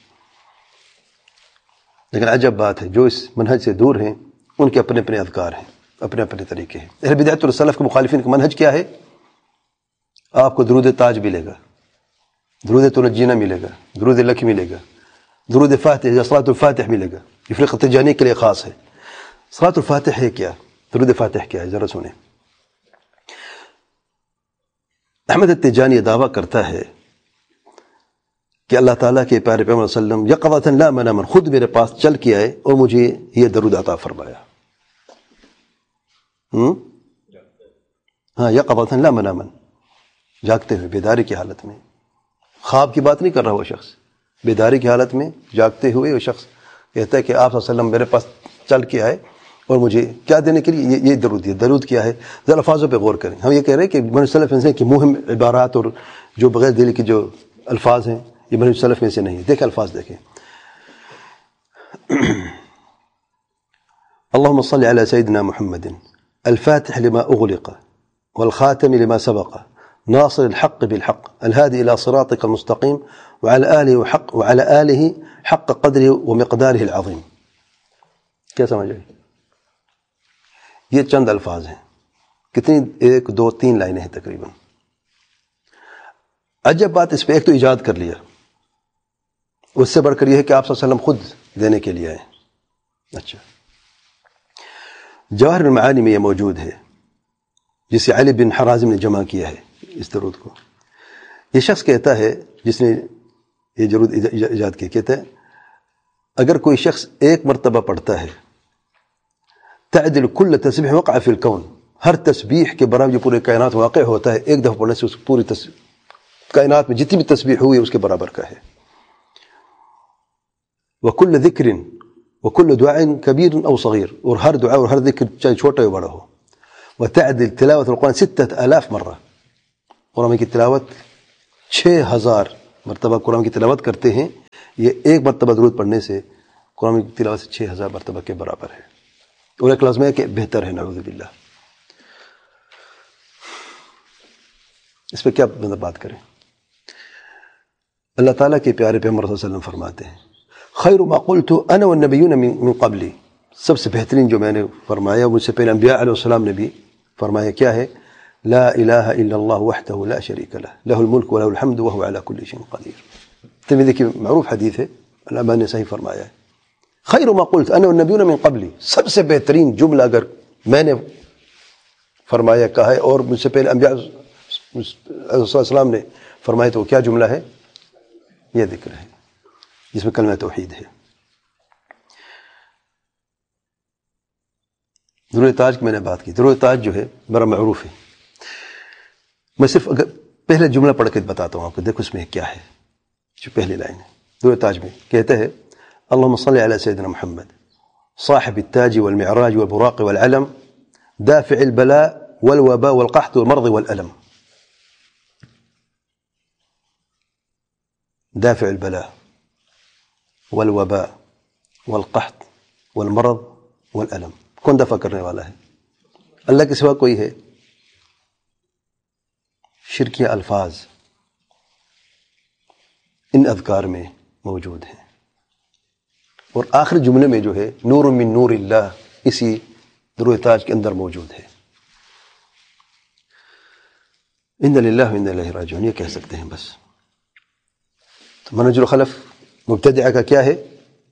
لیکن عجب بات ہے, جو اس منہج سے دور ہیں ان کے اپنے اپنے اذکار ہیں, اپنے اپنے طریقے ہیں. اہل بدعت والسلف کے مخالفین کا منہج کیا ہے؟ آپ کو درود تاج ملے گا, درود تنجینا ملے گا, درود لک ملے گا, درود فاتح یا صلاۃ الفاتح ملے گا. یہ فرقہ تجانی کے لیے خاص ہے. صلاۃ الفاتح ہے کیا؟ درود فاتح کیا ہے؟ ذرا سنیں. احمد التجانی دعویٰ کرتا ہے کہ اللہ تعالیٰ کے پیارے پیغمبر صلی اللہ علیہ وسلم یقظۃ لا مناما, خود میرے پاس چل کے آئے اور مجھے یہ درود عطا فرمایا. ہوں ہاں, یقظۃ لا مناما, جاگتے ہوئے, بیداری کی حالت میں. خواب کی بات نہیں کر رہا وہ شخص, بیداری کی حالت میں جاگتے ہوئے وہ شخص کہتا ہے کہ آپ صلی اللہ علیہ وسلم میرے پاس چل کے آئے اور مجھے کیا دینے کے لیے, یہ درود دیا. درود کیا ہے؟ ذرا الفاظوں پہ غور کریں. ہم یہ کہہ رہے ہیں کہ منہج سلف میں کی مہم عبارات اور جو بغیر دل کے جو الفاظ ہیں یہ منہج سلف میں سے نہیں. دیکھیں الفاظ دیکھیں. اللہم صلی علی سیدنا محمد الفاتح لما اغلق والخاتم لما سبق ناصر الحق بالحق الهادي الى صراطك المستقيم وعلى آله حق وعلى آله حق قدره ومقداره العظيم. کیا سمجھ آئی؟ یہ چند الفاظ ہیں. کتنی؟ ایک دو تین لائنیں ہیں تقریباً. عجب بات اس پہ ایک تو ایجاد کر لیا, اس سے بڑھ کر یہ ہے کہ آپ صلی اللہ علیہ وسلم خود دینے کے لیے آئے. اچھا, جواہر المعانی میں یہ موجود ہے جسے علی بن حرازم نے جمع کیا ہے اس درود کو. یہ شخص کہتا ہے, جس نے یہ درود ایجاد کیا, کہتا ہے اگر کوئی شخص ایک مرتبہ پڑھتا ہے تعدل کل تسبیح وقع فی الکون, ہر تسبیح کے برابر جو پورے کائنات واقع ہوتا ہے ایک دفعہ پڑھنے سے اس پوری کائنات میں جتنی بھی تسبیح ہوئی اس کے برابر کا ہے. وکل ذکر وکل دعاء کبیر او صغیر, اور ہر دعا اور ہر ذکر چاہے چھوٹا ہو بڑا ہو. وتعدل تلاوت القرآن ستة آلاف مرہ, قرآن کی تلاوت چھ ہزار مرتبہ قرآن کی تلاوت کرتے ہیں، یہ ایک مرتبہ درود پڑھنے سے قرآن کی تلاوت سے چھ ہزار مرتبہ کے برابر ہے، اور ایک لازمہ ہے کہ بہتر ہے، نعوذ باللہ۔ اس پہ کیا مطلب بات کریں؟ اللہ تعالیٰ کے پیارے پیغمبر صلی اللہ علیہ وسلم فرماتے ہیں خیر ما قلت انا والنبیون من قبلی، سب سے بہترین جو میں نے فرمایا مجھ سے پہلے انبیاء علیہ السلام نے بھی فرمایا، کیا ہے؟ لا الہ الا اللہ وحدہ لا شریک لہ لہ الملک وله الحمد وهو على كل شيء قدیر۔ ترمذی کی معروف حدیث ہے، علماء نے صحیح فرمایا ہے خیر ما قلت انا والنبیون من قبلی، سب سے بہترین جملہ اگر میں نے فرمایا کہا ہے اور مجھ سے پہلے انبیاء علیہ السلام نے فرمایا تو کیا جملہ ہے؟ یہ ذکر ہے جس میں کلمہ توحید ہے۔ درود تاج کی میں نے بات کی، درود تاج جو ہے بڑا معروف ہے، میں صرف اگر پہلے جملہ پڑھ کے بتاتا ہوں آپ کو، دیکھو اس میں کیا ہے۔ جو پہلی لائن ہے درود تاج میں کہتے ہیں اللہم صلی علی سیدنا محمد صاحب التاج والمعراج والبراق والعلم دافع البلاء والوباء والقحط والمرض والألم، دافع البلاء والوباء والقحط والمرض والألم، کون دفع کرنے والا ہے؟ اللہ کے سوا کوئی ہے؟ شرکیہ الفاظ ان اذکار میں موجود ہیں، اور آخر جملے میں جو ہے نور من نور اللہ اسی درود تاج کے اندر موجود ہے۔ انا للہ و انا الیہ راجعون، یہ کہہ سکتے ہیں بس۔ تو منہج الخلف مبتدعہ کا کیا ہے؟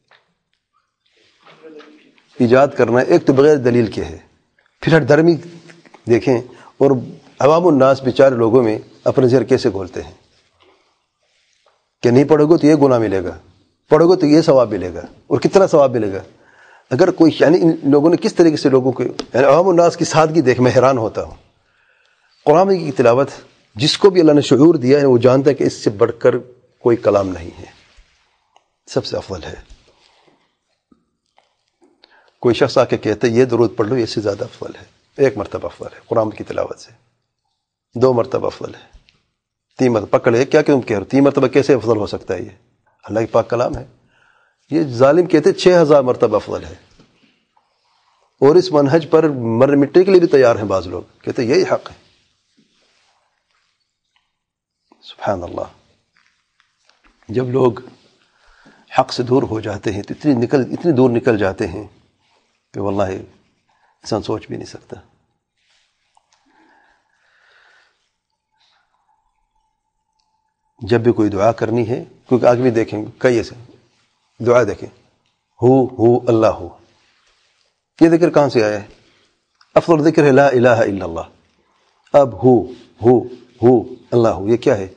ایجاد کرنا، ایک تو بغیر دلیل کے ہے، پھر ہر دھرمی دیکھیں، اور عوام الناس بیچارے لوگوں میں اپنے زہر کیسے گھولتے ہیں کہ نہیں پڑھو گے تو یہ گناہ ملے گا، پڑھو گے تو یہ ثواب ملے گا، اور کتنا ثواب ملے گا۔ اگر کوئی یعنی ان لوگوں نے کس طریقے سے لوگوں کو، یعنی عوام الناس کی سادگی دیکھ میں حیران ہوتا ہوں۔ قرآن کی تلاوت جس کو بھی اللہ نے شعور دیا ہے وہ جانتا ہے کہ اس سے بڑھ کر کوئی کلام نہیں ہے، سب سے افضل ہے۔ کوئی شخص آ کے کہتا ہے یہ درود پڑھ لو، یہ سے زیادہ افضل ہے، ایک مرتبہ افضل ہے قرآن کی تلاوت سے، دو مرتبہ افضل ہے، تین مرتبہ پکڑے کیا کہ تم کہہ رہے ہو تین مرتبہ کیسے افضل ہو سکتا ہے؟ یہ اللہ کی پاک کلام ہے۔ یہ ظالم کہتے چھ ہزار مرتبہ افضل ہے، اور اس منہج پر مر مٹی کے لیے بھی تیار ہیں بعض لوگ، کہتے یہی حق ہے۔ سبحان اللہ، جب لوگ حق سے دور ہو جاتے ہیں تو اتنی نکل اتنی دور نکل جاتے ہیں کہ واللہ انسان سوچ بھی نہیں سکتا۔ جب بھی کوئی دعا کرنی ہے، کیونکہ آگے بھی دیکھیں کئی ایسے دعا دیکھیں، ہو ہو اللہ ہو، یہ ذکر کہاں سے آیا ہے؟ افضل ذکر ہے لا الہ الا اللہ۔ اب ہو ہو ہو اللہ ہو، یہ کیا ہے؟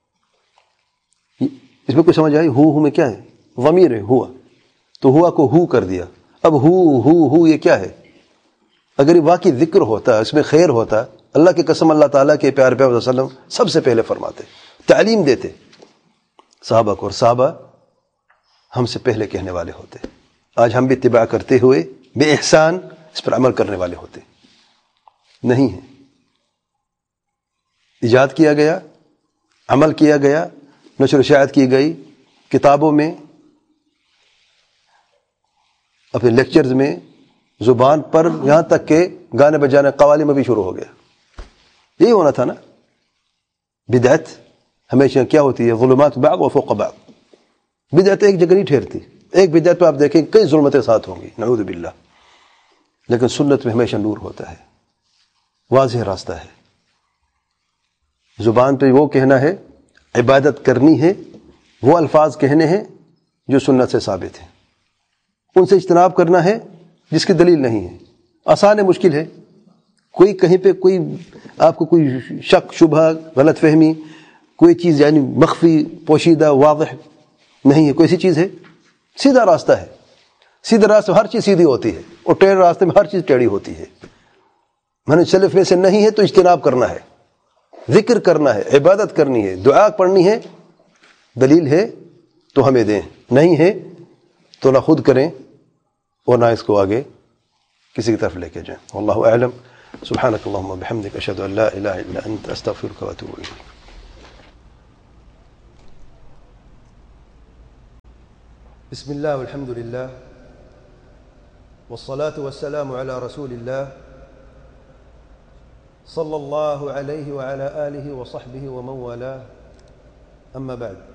اس میں کوئی سمجھ آئی؟ ہو ہو میں کیا ہے؟ ضمیر ہے، ہوا، تو ہوا کو ہو کر دیا۔ اب ہو ہو ہو یہ کیا ہے؟ اگر یہ واقعی ذکر ہوتا، اس میں خیر ہوتا، اللہ کی قسم اللہ تعالیٰ کے پیارے پیغمبر صلی اللہ علیہ وسلم سب سے پہلے فرماتے، تعلیم دیتے صحابہ کو، اور صحابہ ہم سے پہلے کہنے والے ہوتے۔ آج ہم بھی اتباع کرتے ہوئے بے احسان اس پر عمل کرنے والے ہوتے نہیں ہیں۔ ایجاد کیا گیا، عمل کیا گیا، نشر و اشاعت کی گئی، کتابوں میں، اپنے لیکچرز میں، زبان پر، یہاں تک کہ گانے بجانے قوالی میں بھی شروع ہو گیا۔ یہی ہونا تھا نا۔ بدعت ہمیشہ کیا ہوتی ہے؟ ظلمات بعض و فوق بعض۔ بدعت ایک جگہ نہیں ٹھہرتی، ایک بدعت پہ آپ دیکھیں کئی ظلمتیں ساتھ ہوں گی، نعوذ باللہ، لیکن سنت میں ہمیشہ نور ہوتا ہے، واضح راستہ ہے۔ زبان پہ وہ کہنا ہے، عبادت کرنی ہے، وہ الفاظ کہنے ہیں جو سنت سے ثابت ہیں، ان سے اجتناب کرنا ہے جس کی دلیل نہیں ہے۔ آسان ہے، مشکل ہے؟ کوئی کہیں پہ کوئی آپ کو کوئی شک شبہ غلط فہمی کوئی چیز یعنی مخفی پوشیدہ واضح نہیں ہے، کوئی ایسی چیز ہے؟ سیدھا راستہ ہے، سیدھا راستہ میں ہر چیز سیدھی ہوتی ہے، اور ٹیڑھے راستے میں ہر چیز ٹیڑھی ہوتی ہے۔ منہج سلف میں سے نہیں ہے تو اجتناب کرنا ہے، ذکر کرنا ہے، عبادت کرنی ہے، دعا پڑھنی ہے، دلیل ہے تو ہمیں دیں، نہیں ہے تو نہ خود کریں اور نہ اس کو آگے کسی کی طرف لے کے جائیں۔ واللہ اعلم۔ سبحانک اللہم و بحمدک، اشہد ان لا الہ الا انت، استغفرک و اتوب الیک۔ بسم الله والحمد لله والصلاة والسلام على رسول الله صلى الله عليه وعلى آله وصحبه ومن والاه، أما بعد.